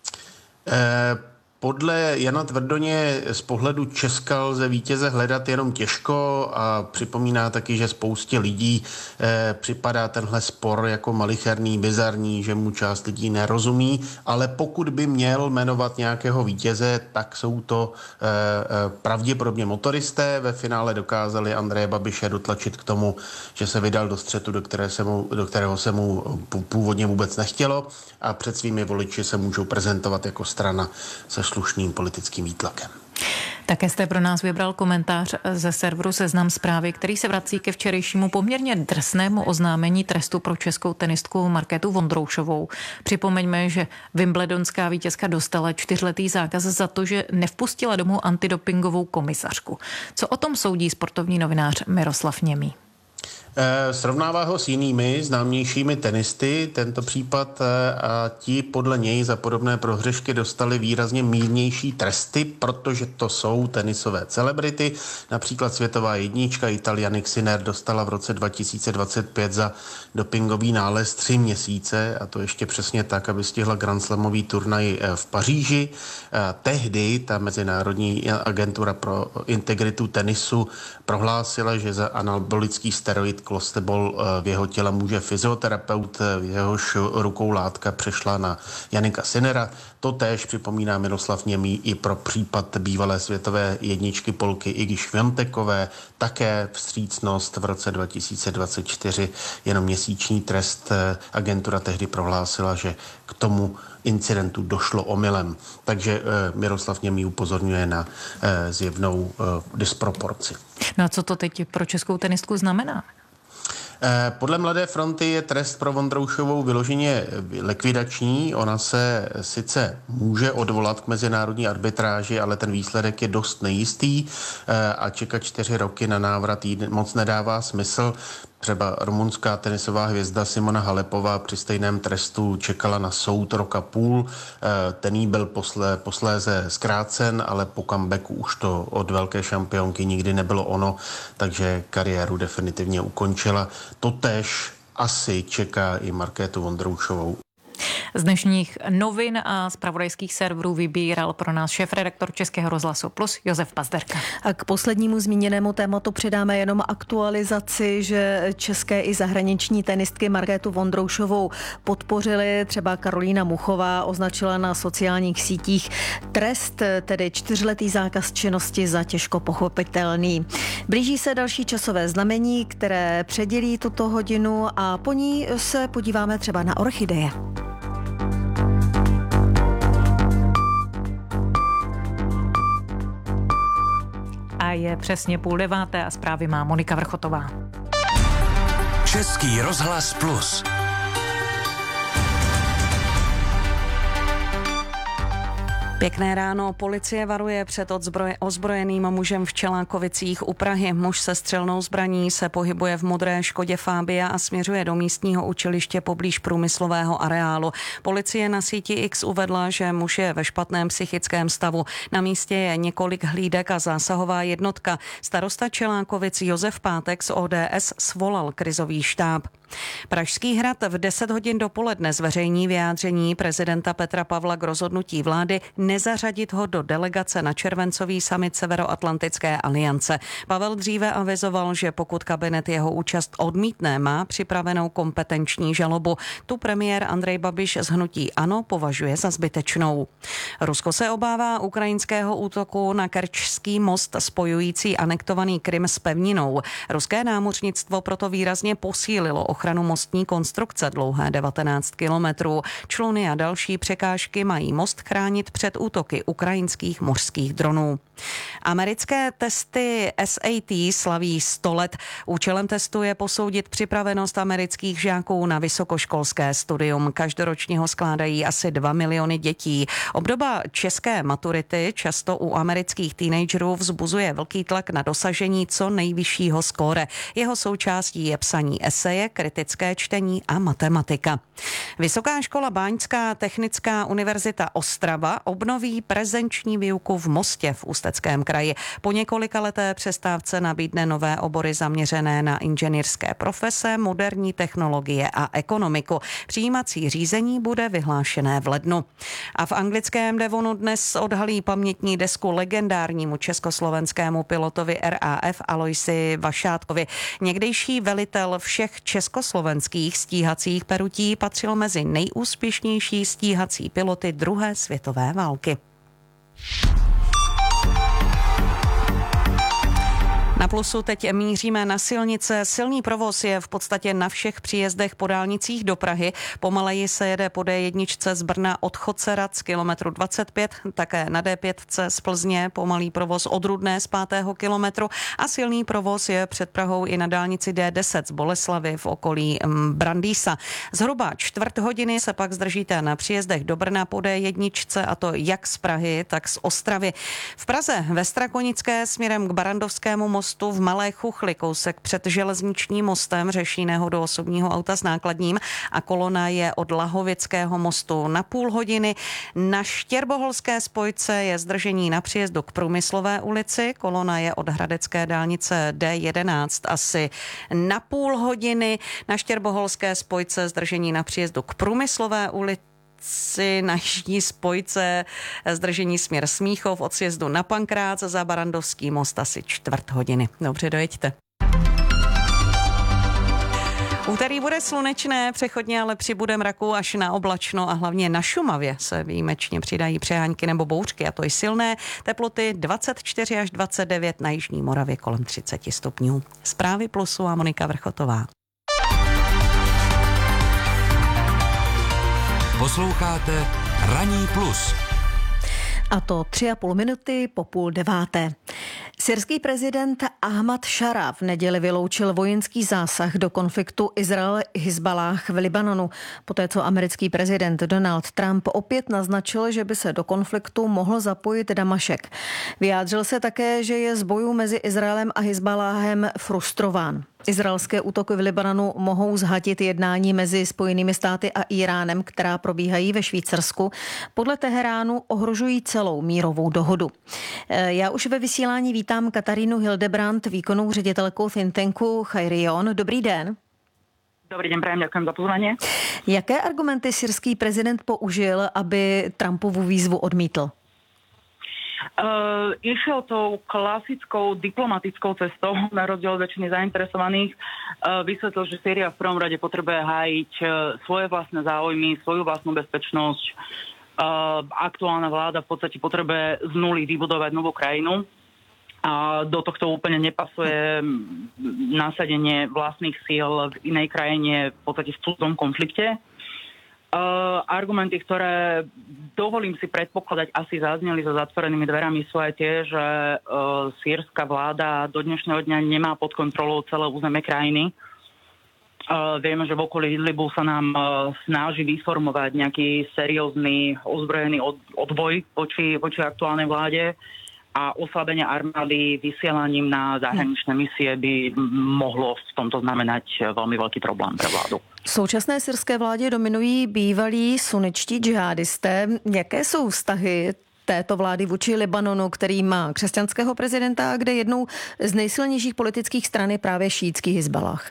Eh... Podle Jana Tvrdoně z pohledu Česka lze vítěze hledat jenom těžko a připomíná taky, že spoustě lidí eh, připadá tenhle spor jako malicherný, bizarní, že mu část lidí nerozumí, ale pokud by měl jmenovat nějakého vítěze, tak jsou to eh, pravděpodobně motoristé. Ve finále dokázali Andreje Babiše dotlačit k tomu, že se vydal do střetu, do, které se mu, do kterého se mu původně vůbec nechtělo, a před svými voliči se můžou prezentovat jako strana se slušným politickým výtlakem. Také jste pro nás vybral komentář ze serveru Seznam Zprávy, který se vrací ke včerejšímu poměrně drsnému oznámení trestu pro českou tenistku Markétu Vondroušovou. Připomeňme, že wimbledonská vítězka dostala čtyřletý zákaz za to, že nevpustila domů antidopingovou komisařku. Co o tom soudí sportovní novinář Miroslav Němý? E, srovnává ho s jinými známějšími tenisty, tento případ, e, a ti podle něj za podobné prohřešky dostali výrazně mírnější tresty, protože to jsou tenisové celebrity. Například světová jednička Italia Jannik Sinner dostala v roce dva tisíce dvacet pět za dopingový nález tři měsíce, a to ještě přesně tak, aby stihla Grand Slamový turnaj v Paříži. E, tehdy ta Mezinárodní agentura pro integritu tenisu prohlásila, že za anabolický steroid Clostebol v jeho těle může fyzioterapeut, v jehož rukou látka přešla na Jannika Sinnera. To též připomíná Miroslav Němý i pro případ bývalé světové jedničky Polky Igy Świątekové. Také vstřícnost v roce dva tisíce dvacet čtyři, jenom měsíční trest. Agentura tehdy prohlásila, že k tomu incidentu došlo omylem. Takže e, Miroslav Němý upozorňuje na e, zjevnou e, disproporci. No a co to teď pro českou tenistku znamená? Podle Mladé fronty je trest pro Vondroušovou vyloženě likvidační. Ona se sice může odvolat k mezinárodní arbitráži, ale ten výsledek je dost nejistý a čekat čtyři roky na návrat jí moc nedává smysl. Třeba rumunská tenisová hvězda Simona Halepová při stejném trestu čekala na soud roka půl. Ten jí byl poslé, posléze zkrácen, ale po comebacku už to od velké šampionky nikdy nebylo ono, takže kariéru definitivně ukončila. Totéž asi čeká i Markétu Vondroušovou. Z dnešních novin a zpravodajských serverů vybíral pro nás šéfredaktor Českého rozhlasu Plus Josef Pazderka. A k poslednímu zmíněnému tématu přidáme jenom aktualizaci, že české i zahraniční tenistky Markétu Vondroušovou podpořili. Třeba Karolína Muchová označila na sociálních sítích trest, tedy čtyřletý zákaz činnosti, za těžko pochopitelný. Blíží se další časové znamení, které předělí tuto hodinu, a po ní se podíváme třeba na orchideje. A je přesně půl deváté a zprávy má Monika Vrchotová. Český rozhlas Plus. Pěkné ráno. Policie varuje před odzbroje, ozbrojeným mužem v Čelákovicích u Prahy. Muž se střelnou zbraní se pohybuje v modré Škodě Fabia a směřuje do místního učiliště poblíž průmyslového areálu. Policie na síti X uvedla, že muž je ve špatném psychickém stavu. Na místě je několik hlídek a zásahová jednotka. Starosta Čelákovic Josef Pátek z O D S svolal krizový štáb. Pražský hrad v deset hodin dopoledne zveřejní vyjádření prezidenta Petra Pavla k rozhodnutí vlády nezařadit ho do delegace na červencový summit Severoatlantické aliance. Pavel dříve avizoval, že pokud kabinet jeho účast odmítne, má připravenou kompetenční žalobu. Tu premiér Andrej Babiš z hnutí ANO považuje za zbytečnou. Rusko se obává ukrajinského útoku na Kerčský most spojující anektovaný Krym s pevninou. Ruské námořnictvo proto výrazně posílilo ochranu mostní konstrukce dlouhé devatenáct kilometrů. Čluny a další překážky mají most chránit před útoky ukrajinských mořských dronů. Americké testy S A T slaví sto let. Účelem testu je posoudit připravenost amerických žáků na vysokoškolské studium. Každoročně ho skládají asi dva miliony dětí. Obdoba české maturity často u amerických teenagerů vzbuzuje velký tlak na dosažení co nejvyššího skóre. Jeho součástí je psaní eseje, kritické čtení a matematika. Vysoká škola Báňská technická univerzita Ostrava obnoví prezenční výuku v Mostě v Ústeckém kraji. Po několika leté přestávce nabídne nové obory zaměřené na inženýrské profese, moderní technologie a ekonomiku. Přijímací řízení bude vyhlášené v lednu. A v anglickém Devonu dnes odhalí pamětní desku legendárnímu československému pilotovi R A F Aloisi Vašátkovi. Někdejší velitel všech československých stíhacích perutí patřil mezi nejúspěšnější stíhací piloty druhé světové války. Na Plusu teď míříme na silnice. Silný provoz je v podstatě na všech příjezdech po dálnicích do Prahy. Pomaleji se jede po D jedna z Brna od Chocerat z kilometru dvacet pět, také na D pět z Plzně pomalý provoz od Rudné z pátého kilometru a silný provoz je před Prahou i na dálnici D deset z Boleslavy v okolí Brandýsa. Zhruba čtvrt hodiny se pak zdržíte na příjezdech do Brna po D jedna, a to jak z Prahy, tak z Ostravy. V Praze ve Strakonické směrem k Barandovskému mostu mostu v Malé Chuchli, kousek před železničním mostem, řeší nehodu osobního auta s nákladním a kolona je od Lahovického mostu na půl hodiny. Na Štěrboholské spojce je zdržení na příjezdu k Průmyslové ulici, kolona je od Hradecké dálnice D jedenáct asi na půl hodiny. Na Štěrboholské spojce zdržení na příjezdu k Průmyslové ulici, na jižní spojce zdržení směr Smíchov od sjezdu na Pankrác, za Barandovský most asi čtvrt hodiny. Dobře, dojeďte. Úterý bude slunečné, přechodně ale přibude mraku až na oblačno a hlavně na Šumavě se výjimečně přidají přehánky nebo bouřky, a to i silné. Teploty dvacet čtyři až dvacet devět, na jižní Moravě kolem třicet stupňů. Zprávy Plusu a Monika Vrchotová. Posloucháte Ranní plus. A to tři a půl minuty po půl deváté. Syrský prezident Ahmad Šara v neděli vyloučil vojenský zásah do konfliktu Izrael-Hizbalách v Libanonu, poté co americký prezident Donald Trump opět naznačil, že by se do konfliktu mohl zapojit Damašek. Vyjádřil se také, že je z bojů mezi Izraelem a Hizbaláhem frustrován. Izraelské útoky v Libanonu mohou zhatit jednání mezi Spojenými státy a Iránem, která probíhají ve Švýcarsku. Podle Teheránu ohrožují celou mírovou dohodu. Já už ve vysílání vítám Katarínu Hildebrandt, výkonnou ředitelku think tanku Chairion. Dobrý den. Dobrý den, prajem, ďakujem za pozvanie. Jaké argumenty syrský prezident použil, aby Trumpovu výzvu odmítl? Uh, išiel tou klasickou diplomatickou cestou, na rozdiel od väčšiny zainteresovaných. Uh, vysvetlil, že Sýria v prvom rade potrebuje hájiť uh, svoje vlastné záujmy, svoju vlastnú bezpečnosť. Uh, aktuálna vláda v podstate potrebuje z nuly vybudovať novú krajinu. A do tohto úplne nepasuje nasadenie vlastných síl v inej krajine, v podstate v cudzom konflikte. Uh, argumenty, ktoré dovolím si predpokladať, asi zazneli za zatvorenými dverami, sú aj tie, že uh, sýrska vláda do dnešného dňa nemá pod kontrolou celé územie krajiny. Uh, vieme, že v okolí Idlibu sa nám uh, snaží vyformovať nejaký seriózny ozbrojený od, odboj voči, voči aktuálnej vláde a oslabenie armády vysielaním na zahraničné misie by mohlo v tomto znamenať veľmi veľký problém pre vládu. V současné syrské vládě dominují bývalí sunničtí džihadisté. Jaké jsou vztahy této vlády vůči Libanonu, který má křesťanského prezidenta a kde jednou z nejsilnějších politických stran je právě šíitský Hizbalách?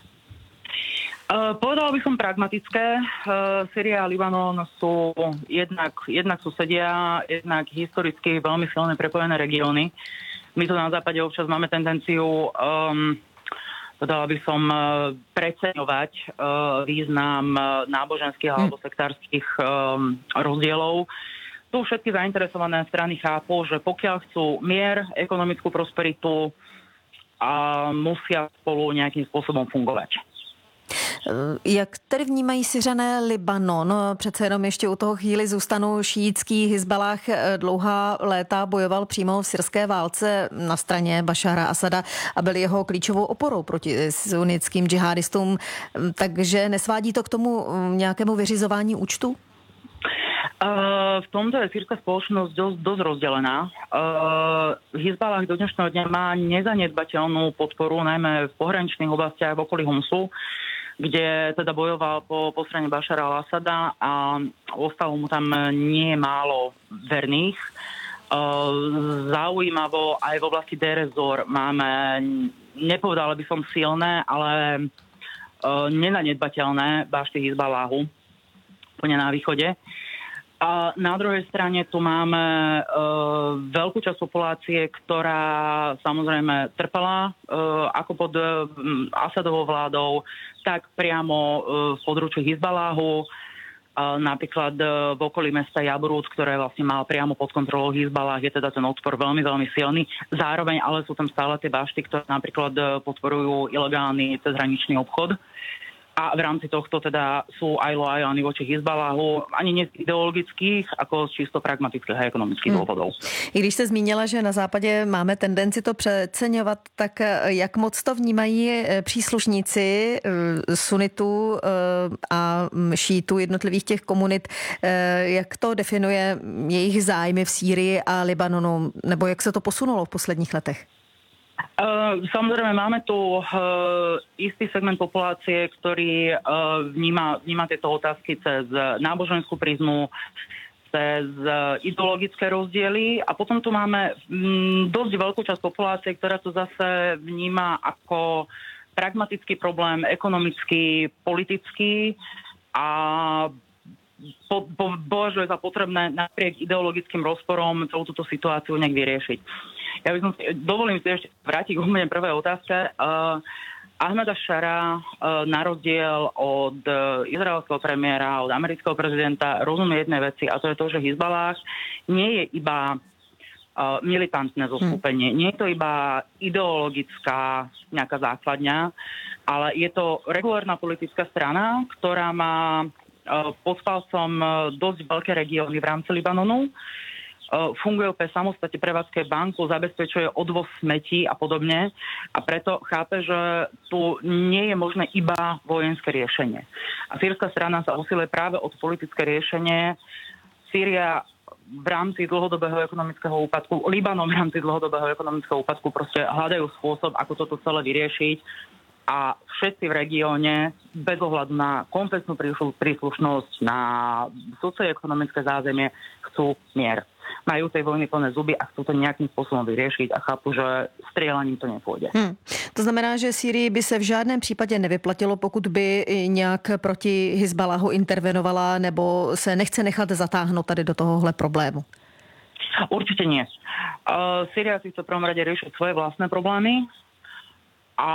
Uh, povedala by som pragmatické. Uh, Syria a Libanon sú jednak, jednak susedia, jednak historicky veľmi silné prepojené regióny. My tu na západe občas máme tendenciu um, povedala by som preceňovať uh, význam náboženských alebo sektárskych um, rozdielov. Tu všetky zainteresované strany chápu, že pokiaľ chcú mier, ekonomickú prosperitu, a musia spolu nejakým spôsobom fungovať. Jak tedy vnímají Syřané Libanon? Přece jenom ještě u toho chvíli zůstanu. Šíitský Hizbalách dlouhá léta bojoval přímo v syrské válce na straně Bašára Asada a byl jeho klíčovou oporou proti sunnickým džihadistům. Takže nesvádí to k tomu nějakému vyřizování účtu? Uh, v tomto je sýrska spoločnosť dosť, dosť rozdelená. Uh, Hizbalách do dnešného dňa má nezanedbateľnú podporu, najmä v pohraničných oblastiach v okolí Humsu, kde teda bojoval po, po strane Bašara al-Asada a ostalo mu tam nie málo verných. Uh, zaujímavo, aj v oblasti Deir ez-Zor máme, nepovedala by som silné, ale uh, nenanedbateľné bašty Hizbaláhu, úplne na východe. A na druhej strane tu máme e, veľkú časť populácie, ktorá samozrejme trpela e, ako pod e, Asadovou vládou, tak priamo e, v područí Hizbaláhu, e, napríklad e, v okolí mesta Jabrút, ktoré vlastne mal priamo pod kontrolou Hizbalah, je teda ten odpor veľmi, veľmi silný. Zároveň ale sú tam stále tie bašty, ktoré napríklad e, podporujú ilegálny cezhraničný obchod. A v rámci tohto teda sú aj loajálni voči Hizbaláhu, ani nie z ideologických, ako z čisto pragmatických a ekonomických hmm. dôvodov. I když jste zmínila, že na západě máme tendenci to přeceňovat, tak jak moc to vnímají příslušníci sunitů a šítů jednotlivých těch komunit, jak to definuje jejich zájmy v Sýrii a Libanonu, nebo jak se to posunulo v posledních letech? Uh, samozrejme, máme tu uh, istý segment populácie, ktorý uh, vníma, vníma tieto otázky cez náboženskú prizmu, cez uh, ideologické rozdiely a potom tu máme um, dosť veľkú časť populácie, ktorá to zase vníma ako pragmatický problém, ekonomický, politický a po, po, považuje za potrebné napriek ideologickým rozporom celú túto situáciu nejak vyriešiť. Ja by som si, dovolím si ešte vrátiť k úplne prvej otázke. Uh, Ahmeda Šara uh, na rozdiel od uh, izraelského premiéra, od amerického prezidenta rozumie jednej veci a to je to, že Hizballáh nie je iba uh, militantné zoskupenie, hmm. nie je to iba ideologická nejaká základňa, ale je to regulárna politická strana, ktorá má uh, pod palcom uh, dosť veľké regióny v rámci Libanonu. Funguje úplne samostatne, prevádzkuje banku, zabezpečuje odvoz smetí a podobne a preto chápe, že tu nie je možné iba vojenské riešenie. A sýrska strana sa usiluje práve od politické riešenie. Sýria v rámci dlhodobého ekonomického úpadku, Libanon v rámci dlhodobého ekonomického úpadku proste hľadajú spôsob, ako toto celé vyriešiť a všetci v regióne bez ohľadu na konfesnú príslušnosť, na socioekonomické zázemie chcú mier. Majú tej vojny plné zuby a chcú to nejakým spôsobom vyriešiť a chápu, že strieľaním to nepôjde. Hmm. To znamená, že Sýrii by se v žádném případě nevyplatilo, pokud by nějak proti Hizballáhu intervenovala nebo se nechce nechat zatáhnout tady do tohohle problému? Určite nie. Uh, Sýria si chce v prvom rade riešiť svoje vlastné problémy a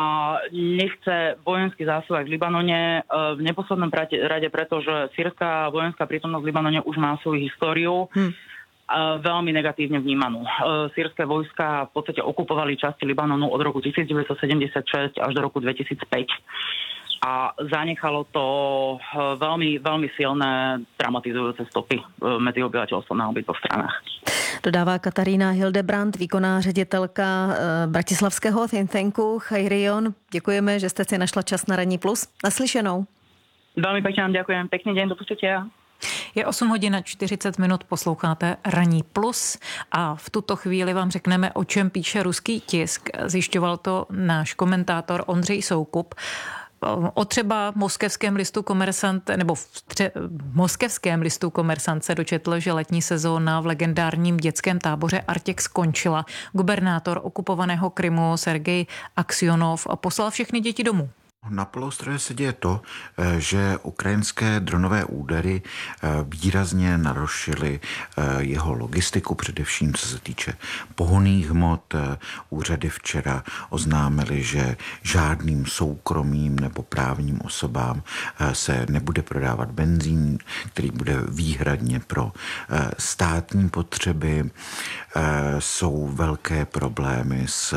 nechce vojenský zásah v Libanone v neposlednom rade, pretože sýrska vojenská prítomnosť v Libanone už má svoju históriu. Hmm. Veľmi negatívne vnímanú. Sýrske vojska v podstate okupovali časti Libanonu od roku devätnásťsedemdesiatšesť až do roku dvetisícpäť. A zanechalo to veľmi, veľmi silné traumatizujúce stopy medzi obyvateľstvom na obidvoch stranách. Dodává Katarína Hildebrand, výkonná ředitelka bratislavského think tanku Chajrion. Děkujeme, že jste si našla čas na Ranní plus. Naslyšenou. Veľmi pekne vám ďakujem. Pekný deň, do počutia. Je osm hodin a čtyřicet minut, posloucháte Ranní plus a v tuto chvíli vám řekneme, o čem píše ruský tisk. Zjišťoval to náš komentátor Ondřej Soukup. O třeba moskevském listu Komersant, nebo v tře, moskevském listu Komersant se dočetl, že letní sezóna v legendárním dětském táboře Artěk skončila. Gubernátor okupovaného Krymu Sergej Aksionov poslal všechny děti domů. Na poloostrově se děje to, že ukrajinské dronové údery výrazně narušily jeho logistiku, především co se týče pohonných hmot. Úřady včera oznámily, že žádným soukromým nebo právním osobám se nebude prodávat benzín, který bude výhradně pro státní potřeby. Jsou velké problémy s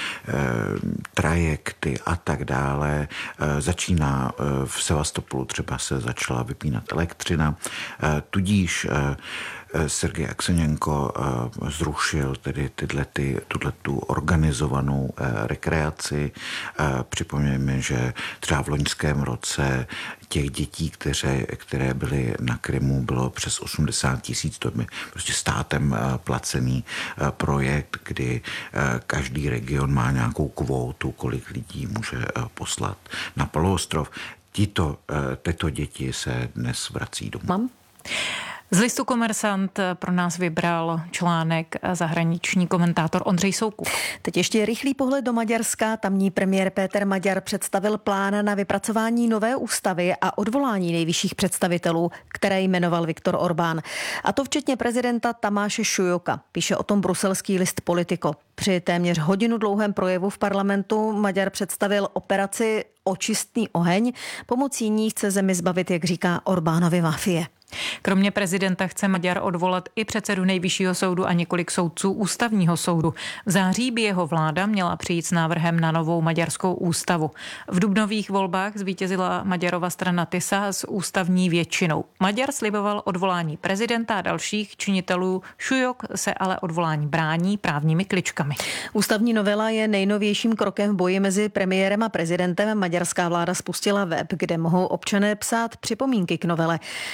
trajekty a tak dále. Začíná v Sevastopolu, třeba se začala vypínat elektřina, tudíž Sergej Aksenjenko zrušil tedy tyhle, ty, tuhletu organizovanou rekreaci. Připomněme, že třeba v loňském roce těch dětí, které, které byly na Krymu, bylo přes osmdesát tisíc. To je prostě státem placený projekt, kdy každý region má nějakou kvótu, kolik lidí může poslat na poloostrov. Tito, tyto děti se dnes vrací domů. Mám? Z listu Komersant pro nás vybral článek zahraniční komentátor Ondřej Soukup. Teď ještě rychlý pohled do Maďarska. Tamní premiér Péter Maďar představil plán na vypracování nové ústavy a odvolání nejvyšších představitelů, které jmenoval Viktor Orbán. A to včetně prezidenta Tamáše Šujoka. Píše o tom bruselský list Politico. Při téměř hodinu dlouhém projevu v parlamentu Maďar představil operaci Očistný oheň. Pomocí ní chce zemi zbavit, jak říká, Orbánovy mafie. Kromě prezidenta chce Maďar odvolat i předsedu nejvyššího soudu a několik soudců ústavního soudu. V září by jeho vláda měla přijít s návrhem na novou maďarskou ústavu. V dubnových volbách zvítězila Maďarova strana Tisa s ústavní většinou. Maďar sliboval odvolání prezidenta a dalších činitelů. Šujok se ale odvolání brání právními kličkami. Ústavní novela je nejnovějším krokem v boji mezi premiérem a prezidentem. Maďarská vláda spustila web, kde mohou občané psát připomínky k novele. Webové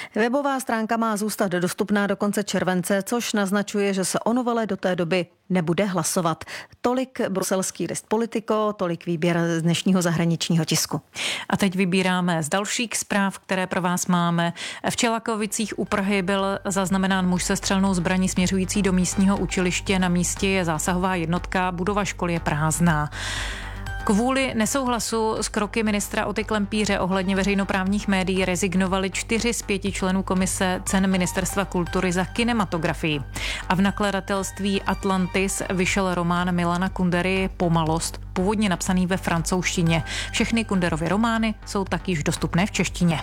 Webová stránka má zůstat dostupná do konce července, což naznačuje, že se o novele do té doby nebude hlasovat. Tolik bruselský list Politico, tolik výběr z dnešního zahraničního tisku. A teď vybíráme z dalších zpráv, které pro vás máme. V Čelakovicích u Prahy byl zaznamenán muž se střelnou zbraní směřující do místního učiliště. Na místě je zásahová jednotka, budova školy je prázdná. Kvůli nesouhlasu s kroky ministra Oty Klempíře ohledně veřejnoprávních médií rezignovali čtyři z pěti členů komise cen Ministerstva kultury za kinematografii. A v nakladatelství Atlantis vyšel román Milana Kundery Pomalost, původně napsaný ve francouzštině. Všechny Kunderovy romány jsou tak již dostupné v češtině.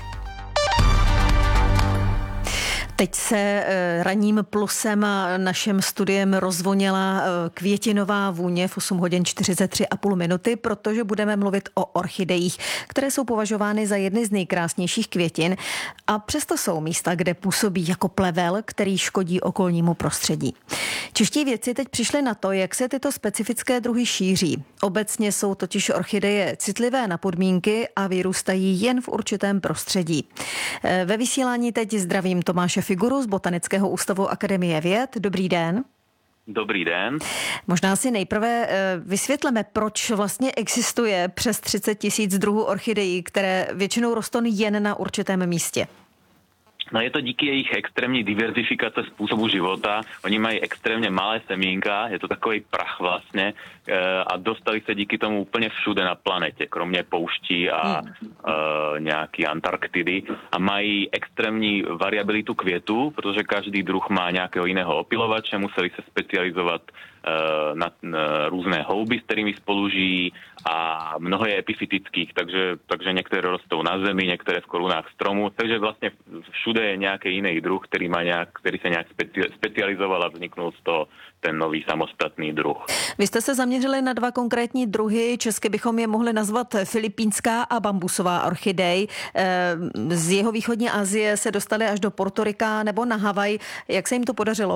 Teď se ranním plusem a našem studiem rozvoněla květinová vůně v osm hodin čtyřicet tři a půl minuty, protože budeme mluvit o orchidejích, které jsou považovány za jedny z nejkrásnějších květin a přesto jsou místa, kde působí jako plevel, který škodí okolnímu prostředí. Čeští vědci teď přišli na to, jak se tyto specifické druhy šíří. Obecně jsou totiž orchideje citlivé na podmínky a vyrůstají jen v určitém prostředí. Ve vysílání teď zdravím Tomáše Figuru z Botanického ústavu Akademie věd. Dobrý den. Dobrý den. Možná si nejprve vysvětleme, proč vlastně existuje přes třicet tisíc druhů orchidejí, které většinou rostou jen na určitém místě. No je to díky jejich extrémní diverzifikace způsobu života. Oni mají extrémně malé semínka, je to takový prach vlastně a dostali se díky tomu úplně všude na planetě, kromě pouští a hmm. uh, nějaký Antarktidy. A mají extrémní variabilitu květu, protože každý druh má nějakého jiného opilovače, museli se specializovat uh, na, na různé houby, s kterými spolu žijí a mnoho je epifytických, takže, takže některé rostou na zemi, některé v korunách stromů, takže vlastně všude je nějaký jiný druh, který, má nějak, který se nějak specializoval a vzniknul z toho ten nový samostatný druh. Vy jste se zaměřili na dva konkrétní druhy, česky bychom je mohli nazvat filipínská a bambusová orchidej. Z jihovýchodní Asie se dostali až do Portorika nebo na Havaj. Jak se jim to podařilo?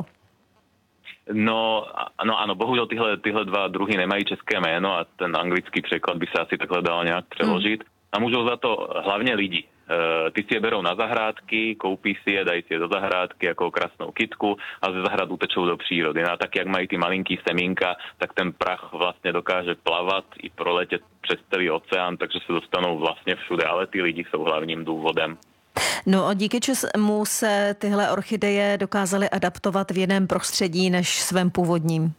No, no ano, bohužel tyhle, tyhle dva druhy nemají české jméno a ten anglický překlad by se asi takhle dal nějak přeložit. Hmm. A můžou za to hlavně lidi. Uh, ty si je berou na zahrádky, koupí si je, dají si je do zahrádky jako krásnou kytku a ze zahrad utečou do přírody. No a tak, jak mají ty malinký semínka, tak ten prach vlastně dokáže plavat i proletět přes celý oceán, takže se dostanou vlastně všude, ale ty lidi jsou hlavním důvodem. No a díky čemu se tyhle orchideje dokázaly adaptovat v jiném prostředí než svém původním?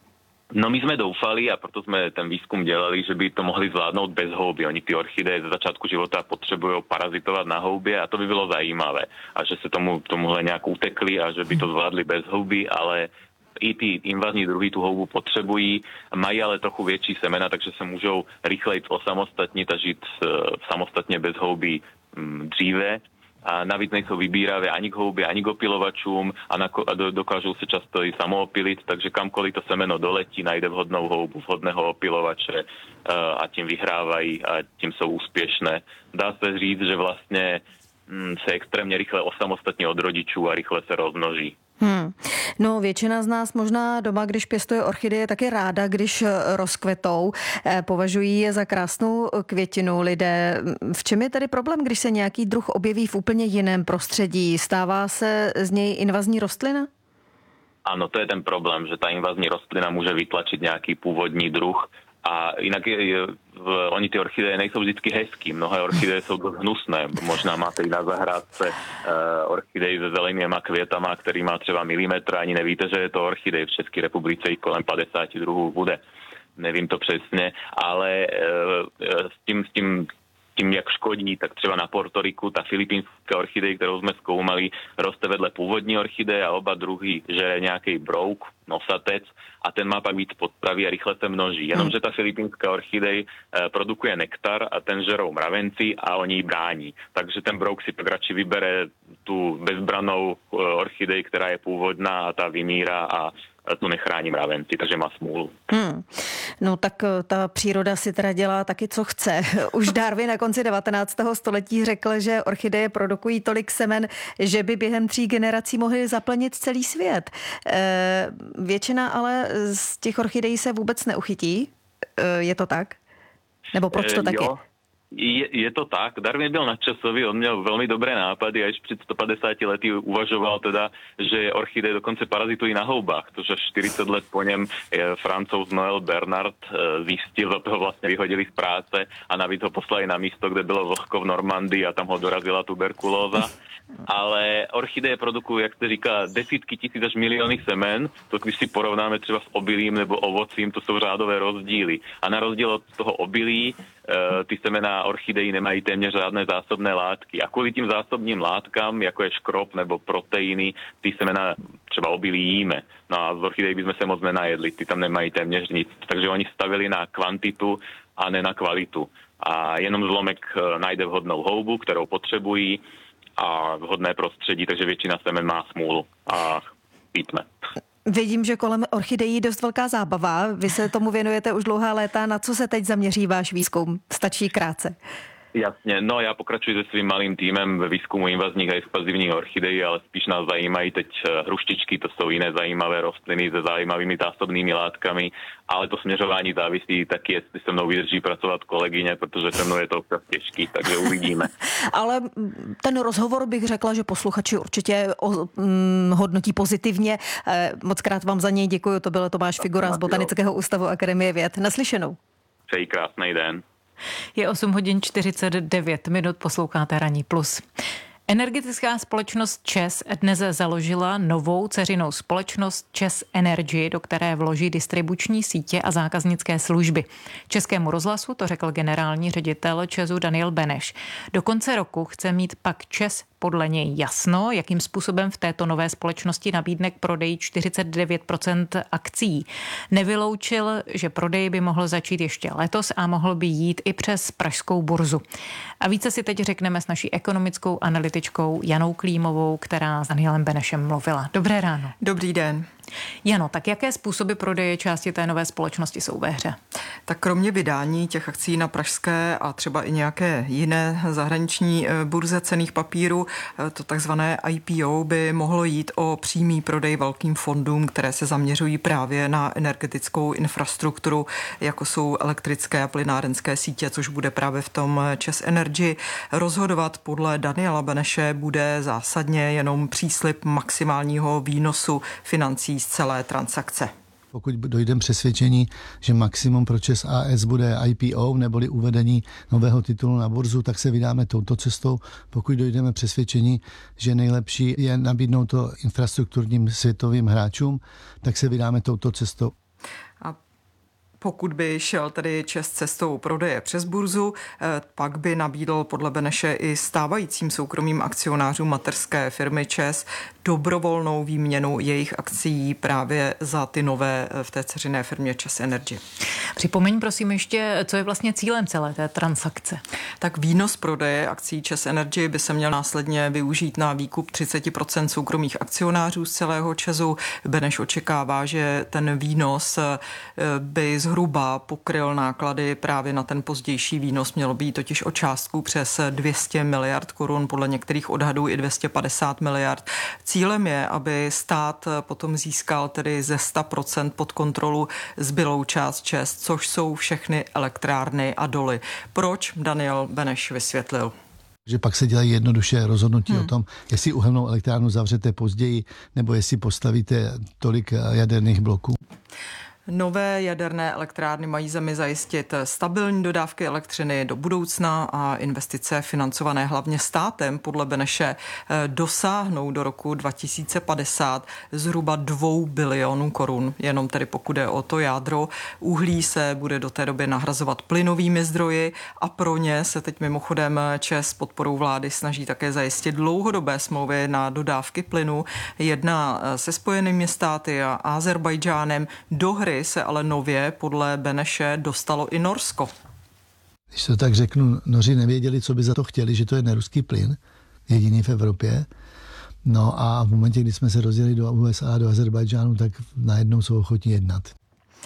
No my jsme doufali a proto jsme ten výzkum dělali, že by to mohli zvládnout bez houby. Oni ty orchideje ze začátku života potřebují parazitovat na houbě a to by bylo zajímavé. A že se tomu, tomuhle nějak utekli a že by to zvládli bez houby, ale i ty invazní druhy tu houbu potřebují, mají ale trochu větší semena, takže se můžou rychleji osamostatnit a žít samostatně bez houby dříve. A navíc nejsou vybíravé ani k houby, ani k opilovačům a, nako- a do- dokážou se často i samoopilit, takže kamkoliv to semeno doletí, najde vhodnou houbu, vhodného opilovače uh, a tím vyhrávají a tím jsou úspěšné. Dá se říct, že vlastně mm, se extrémně rychle osamostatní od rodičů a rychle se rozmnoží. Hmm. No většina z nás možná doma, když pěstuje orchideje, taky ráda, když rozkvetou. Považují je za krásnou květinu lidé. V čem je tedy problém, když se nějaký druh objeví v úplně jiném prostředí? Stává se z něj invazní rostlina? Ano, to je ten problém, že ta invazní rostlina může vytlačit nějaký původní druh. A jinak je, je, v, oni ty orchideje nejsou vždycky hezký. Mnohé orchideje jsou dost hnusné. Možná máte i na zahrádce uh, orchidej se zelenýma květama, který má třeba milimetr. Ani nevíte, že je to orchidej. V České republice i kolem padesát druhů bude. Nevím to přesně, ale uh, s tím, s tím tím, jak škodí, tak třeba na Portoriku ta filipínská orchidej, kterou jsme zkoumali, roste vedle původní orchideje a oba druhy žere nějaký brouk, nosatec a ten má pak víc podpravy a rychle se množí. Jenomže ta filipínská orchidej eh, produkuje nektar a ten žerou mravenci a oni ji brání. Takže ten brouk si pak radši vybere tu bezbranou eh, orchidej, která je původná a ta vymírá a tu nechrání mravenci, takže má smůlu. Hmm. No tak ta příroda si teda dělá taky, co chce. Už Darwin na konci devatenáctého století řekl, že orchideje produkují tolik semen, že by během tří generací mohly zaplnit celý svět. E, většina ale z těch orchidejí se vůbec neuchytí. E, je to tak? Nebo proč to e, tak jo. je? Je, je to tak. Darwin byl nadčasový, on měl velmi dobré nápady a ještě před sto padesáti lety uvažoval teda, že orchideje dokonce parazitují na houbách, což až štyridsať let po něm Francouz Noel Bernard zistil, za toho vlastně vyhodili z práce a navíc ho poslali na místo, kde bylo vlhko v Normandii a tam ho dorazila tuberkulóza. Ale orchideje produkují, jak se říká, desítky tisíc až miliony semen, to když si porovnáme třeba s obilím nebo ovocím, to jsou řádové rozdíly. A na rozdíl od toho obilí, ty semena orchidejí nemají téměř žádné zásobné látky. A kvůli tím zásobním látkám, jako je škrob nebo proteiny, ty semena třeba obilí jíme. No a z orchidejí bychom se moc nenajedli, ty tam nemají téměř nic. Takže oni stavili na kvantitu a ne na kvalitu. A jenom zlomek najde vhodnou houbu, kterou potřebují, a vhodné prostředí, takže většina semen má smůlu a pítme. Vidím, že kolem orchidejí je dost velká zábava. Vy se tomu věnujete už dlouhá léta. Na co se teď zaměří váš výzkum? Stačí krátce. Jasně, no já pokračuji se svým malým týmem ve výzkumu invazních a explozivních orchidejí, ale spíš nás zajímají teď hruštičky, to jsou jiné zajímavé rostliny se zajímavými zásobnými látkami, ale to směřování závisí taky, jestli se mnou vydrží pracovat kolegyně, protože se mnou je to opravdu těžký, takže uvidíme. Ale ten rozhovor bych řekla, že posluchači určitě o, hm, hodnotí pozitivně. Moc krát vám za něj děkuji, to byl Tomáš Figura z Botanického ústavu Akademie věd. Naslyšenou. Přeji krásný den. Je osm hodin čtyřicet devět minut, posloucháte Ranní plus. Energetická společnost ČEZ dnes založila novou dceřinou společnost ČEZ Energy, do které vloží distribuční sítě a zákaznické služby. Českému rozhlasu to řekl generální ředitel ČEZu Daniel Beneš. Do konce roku chce mít pak ČEZ podle něj jasno, jakým způsobem v této nové společnosti nabídne k prodeji čtyřicet devět procent akcií. Nevyloučil, že prodej by mohl začít ještě letos a mohl by jít i přes pražskou burzu. A více si teď řekneme s naší ekonomickou analytičkou Janou Klímovou, která s Danielem Benešem mluvila. Dobré ráno. Dobrý den. Jano, tak jaké způsoby prodeje části té nové společnosti jsou ve hře? Tak kromě vydání těch akcí na pražské a třeba i nějaké jiné zahraniční burze cenných papírů, to takzvané I P O, by mohlo jít o přímý prodej velkým fondům, které se zaměřují právě na energetickou infrastrukturu, jako jsou elektrické a plynárenské sítě, což bude právě v tom ČEZ Energy. Rozhodovat podle Daniela Beneše bude zásadně jenom příslib maximálního výnosu financí z celé transakce. Pokud dojdeme přesvědčení, že maximum pro ČEZ A S bude I P O neboli uvedení nového titulu na burzu, tak se vydáme touto cestou. Pokud dojdeme přesvědčení, že nejlepší je nabídnout to infrastrukturním světovým hráčům, tak se vydáme touto cestou. A pokud by šel tedy ČEZ cestou prodeje přes burzu, pak by nabídl podle Beneše i stávajícím soukromým akcionářům mateřské firmy ČEZ dobrovolnou výměnu jejich akcií právě za ty nové v té dceřiné firmě ČEZ Energy. Připomeň prosím ještě, co je vlastně cílem celé té transakce. Tak výnos prodeje akcií ČEZ Energy by se měl následně využít na výkup třicet procent soukromých akcionářů z celého ČEZu. Beneš očekává, že ten výnos by zhruba pokryl náklady právě na ten pozdější výnos. Mělo být totiž o částku přes dvě stě miliard korun, podle některých odhadů i dvě stě padesát miliard. Cílem je, aby stát potom získal tedy ze sto procent pod kontrolu zbylou část ČEZ, což jsou všechny elektrárny a doly. Proč? Daniel Beneš vysvětlil. Že pak se dělají jednoduše rozhodnutí hmm. o tom, jestli uhelnou elektrárnu zavřete později, nebo jestli postavíte tolik jaderných bloků. Nové jaderné elektrárny mají zemi zajistit stabilní dodávky elektřiny do budoucna a investice financované hlavně státem podle Beneše dosáhnou do roku dva tisíce padesát zhruba dvou bilionů korun. Jenom tedy pokud jde o to jádro, uhlí se bude do té doby nahrazovat plynovými zdroji a pro ně se teď mimochodem ČEZ podporou vlády snaží také zajistit dlouhodobé smlouvy na dodávky plynu. Jedna se Spojenými státy a Azerbajdžánem. Do hry se ale nově podle Beneše dostalo i Norsko. Když to tak řeknu, Noři nevěděli, co by za to chtěli, že to je neruský plyn, jediný v Evropě. No a v momentě, kdy jsme se rozjeli do U S A, do Azerbajdžánu, tak najednou jsou ochotní jednat.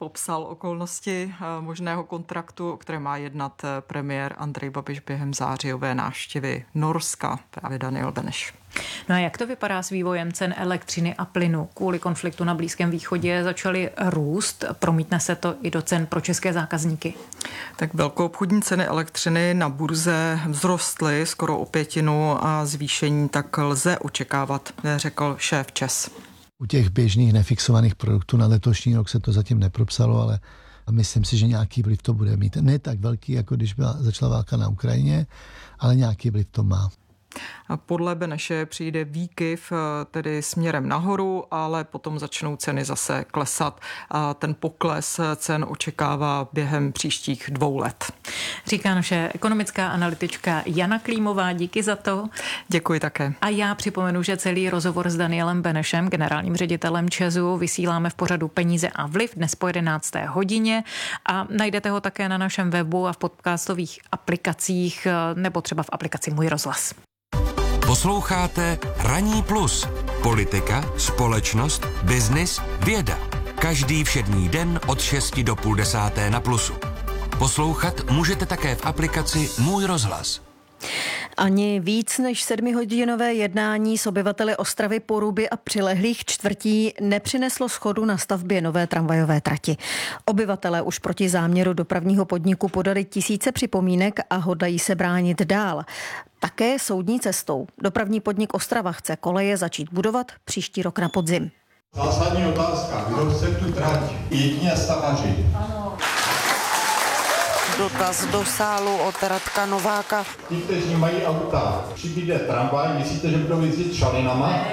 popsal okolnosti možného kontraktu, o které má jednat premiér Andrej Babiš během zářijové návštěvy Norska, právě Daniel Beneš. No a jak to vypadá s vývojem cen elektřiny a plynu? Kvůli konfliktu na Blízkém východě začaly růst. Promítne se to i do cen pro české zákazníky? Tak velkoobchodní ceny elektřiny na burze vzrostly skoro o pětinu a zvýšení tak lze očekávat, řekl šéf ČEZ. U těch běžných nefixovaných produktů na letošní rok se to zatím nepropsalo, ale myslím si, že nějaký vliv to bude mít. Ne tak velký, jako když byla, začala válka na Ukrajině, ale nějaký vliv to má. Podle Beneše přijde výkyv tedy směrem nahoru, ale potom začnou ceny zase klesat a ten pokles cen očekává během příštích dvou let. Říká naše ekonomická analytička Jana Klímová, díky za to. Děkuji také. A já připomenu, že celý rozhovor s Danielem Benešem, generálním ředitelem ČEZu, vysíláme v pořadu Peníze a vliv dnes po jedenácté hodině a najdete ho také na našem webu a v podcastových aplikacích nebo třeba v aplikaci Můj rozhlas. Posloucháte Ranní plus. Politika, společnost, biznis, věda. Každý všední den od šesti do půl desáté na Plusu. Poslouchat můžete také v aplikaci Můj rozhlas. Ani víc než sedmihodinové jednání s obyvateli Ostravy, Poruby a přilehlých čtvrtí nepřineslo shodu na stavbě nové tramvajové trati. Obyvatelé už proti záměru dopravního podniku podali tisíce připomínek a hodlají se bránit dál. Také soudní cestou. Dopravní podnik Ostrava chce koleje začít budovat příští rok na podzim. Zásadní otázka. Kdo chce tu trať? Jedině stavaři. Ano. Dotaz do sálu od Radka Nováka. Ti, kteří mají auta, přijde tramvaj, myslíte, že budou jezdit šalinama?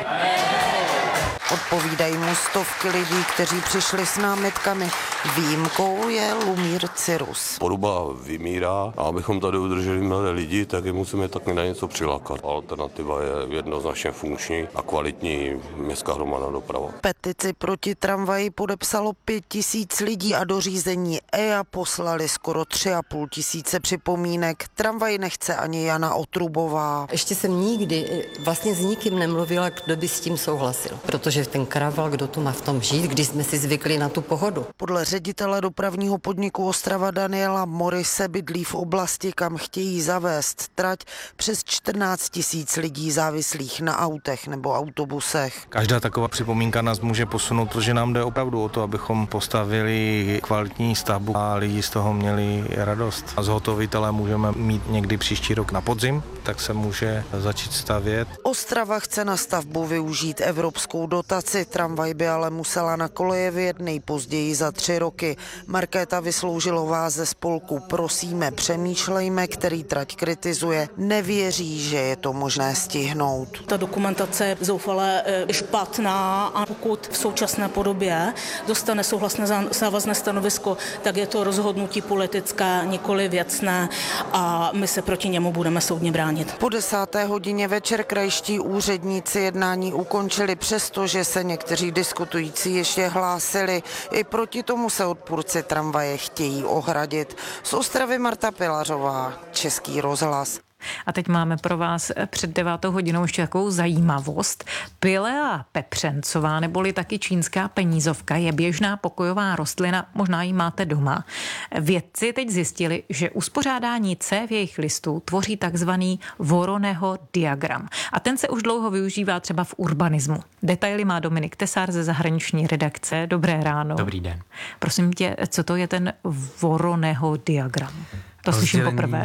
Odpovídají mu stovky lidí, kteří přišli s námitkami. Výjimkou je Lumír Cyrus. Poruba vymírá a abychom tady udrželi mladé lidi, tak je musíme taky na něco přilákat. Alternativa je jednoznačně funkční a kvalitní městská hromadná doprava. Petici proti tramvaji podepsalo pět tisíc lidí a do řízení E A poslali skoro tři a půl tisíce připomínek. Tramvaj nechce ani Jana Otrubová. Ještě jsem nikdy vlastně s nikým nemluvila, kdo by s tím souhlasil, protože ten karaval, kdo tu má v tom žít, když jsme si zvykli na tu pohodu. Podle ředitele dopravního podniku Ostrava Daniela Morise bydlí v oblasti, kam chtějí zavést trať přes čtrnáct tisíc lidí závislých na autech nebo autobusech. Každá taková připomínka nás může posunout, protože nám jde opravdu o to, abychom postavili kvalitní stavbu a lidi z toho měli radost. A zhotovitele můžeme mít někdy příští rok na podzim, tak se může začít stavět. Ostrava chce na stavbu využít evropskou dotaci, tramvaj by ale musela na koleje vyjet nejpozději za tři roky. Markéta Vysloužilová ze spolku Prosíme, přemýšlejme, který trať kritizuje, nevěří, že je to možné stihnout. Ta dokumentace je zoufale špatná a pokud v současné podobě dostane souhlasné závazné stanovisko, tak je to rozhodnutí politické, nikoli věcné a my se proti němu budeme soudně bránit. Po desáté hodině večer krajští úředníci jednání ukončili, přestože se někteří diskutující ještě hlásili. I proti tomu se odpůrci tramvaje chtějí ohradit. Z Ostravy Marta Pilařová, Český rozhlas. A teď máme pro vás před devátou hodinou ještě takovou zajímavost. Pilea pepřencová, neboli taky čínská penízovka, je běžná pokojová rostlina, možná ji máte doma. Vědci teď zjistili, že uspořádání cév jejich listů tvoří takzvaný Voroneho diagram. A ten se už dlouho využívá třeba v urbanismu. Detaily má Dominik Tesár ze zahraniční redakce. Dobré ráno. Dobrý den. Prosím tě, co to je ten Voroneho diagram? To slyším poprvé.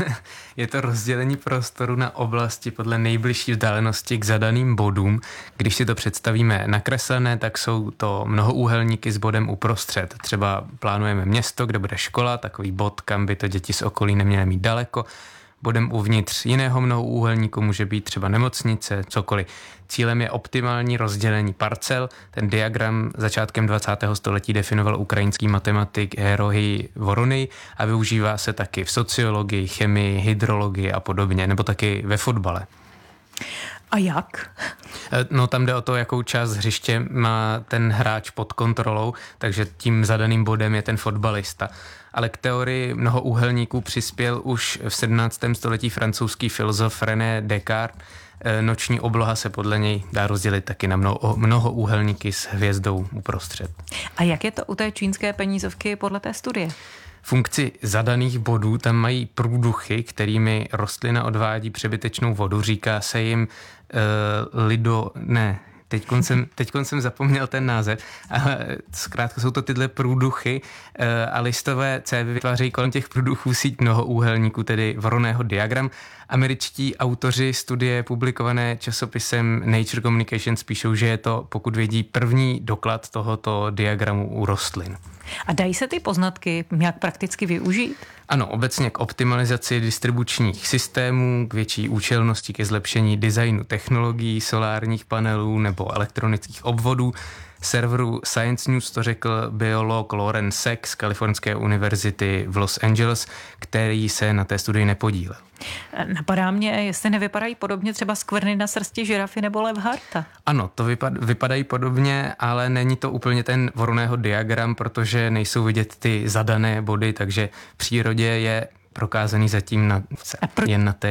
Je to rozdělení prostoru na oblasti podle nejbližší vzdálenosti k zadaným bodům. Když si to představíme nakreslené, tak jsou to mnohoúhelníky s bodem uprostřed. Třeba plánujeme město, kde bude škola, takový bod, kam by to děti z okolí neměly mít daleko. Bodem uvnitř jiného mnohoúhelníku může být třeba nemocnice, cokoliv. Cílem je optimální rozdělení parcel. Ten diagram začátkem dvacátého století definoval ukrajinský matematik Herohy Voronej a využívá se taky v sociologii, chemii, hydrologii a podobně, nebo taky ve fotbale. A jak? No tam jde o to, jakou část hřiště má ten hráč pod kontrolou, takže tím zadaným bodem je ten fotbalista. Ale k teorii mnohoúhelníků přispěl už v sedmnáctém století francouzský filozof René Descartes. Noční obloha se podle něj dá rozdělit taky na mnoho, mnoho úhelníky s hvězdou uprostřed. A jak je to u té čínské penízovky podle té studie? Funkci zadaných bodů tam mají průduchy, kterými rostlina odvádí přebytečnou vodu. Říká se jim uh, lido... ne... Teď jsem, jsem zapomněl ten název, ale zkrátka jsou to tyhle průduchy a listové cévy vytvářejí kolem těch průduchů síť mnohoúhelníků, tedy Voronného diagram. Američtí autoři studie publikované časopisem Nature Communications píšou, že je to, pokud vědí, první doklad tohoto diagramu u rostlin. A dají se ty poznatky nějak prakticky využít? Ano, obecně k optimalizaci distribučních systémů, k větší účelnosti, ke zlepšení designu technologií, solárních panelů nebo elektronických obvodů. Serveru Science News to řekl biolog Lauren Sack z Kalifornské univerzity v Los Angeles, který se na té studii nepodílel. Napadá mě, jestli nevypadají podobně třeba skvrny na srsti žirafy nebo levharta. Ano, to vypad, vypadají podobně, ale není to úplně ten Voronného diagram, protože nejsou vidět ty zadané body, takže v přírodě je prokázaný zatím na, jen na té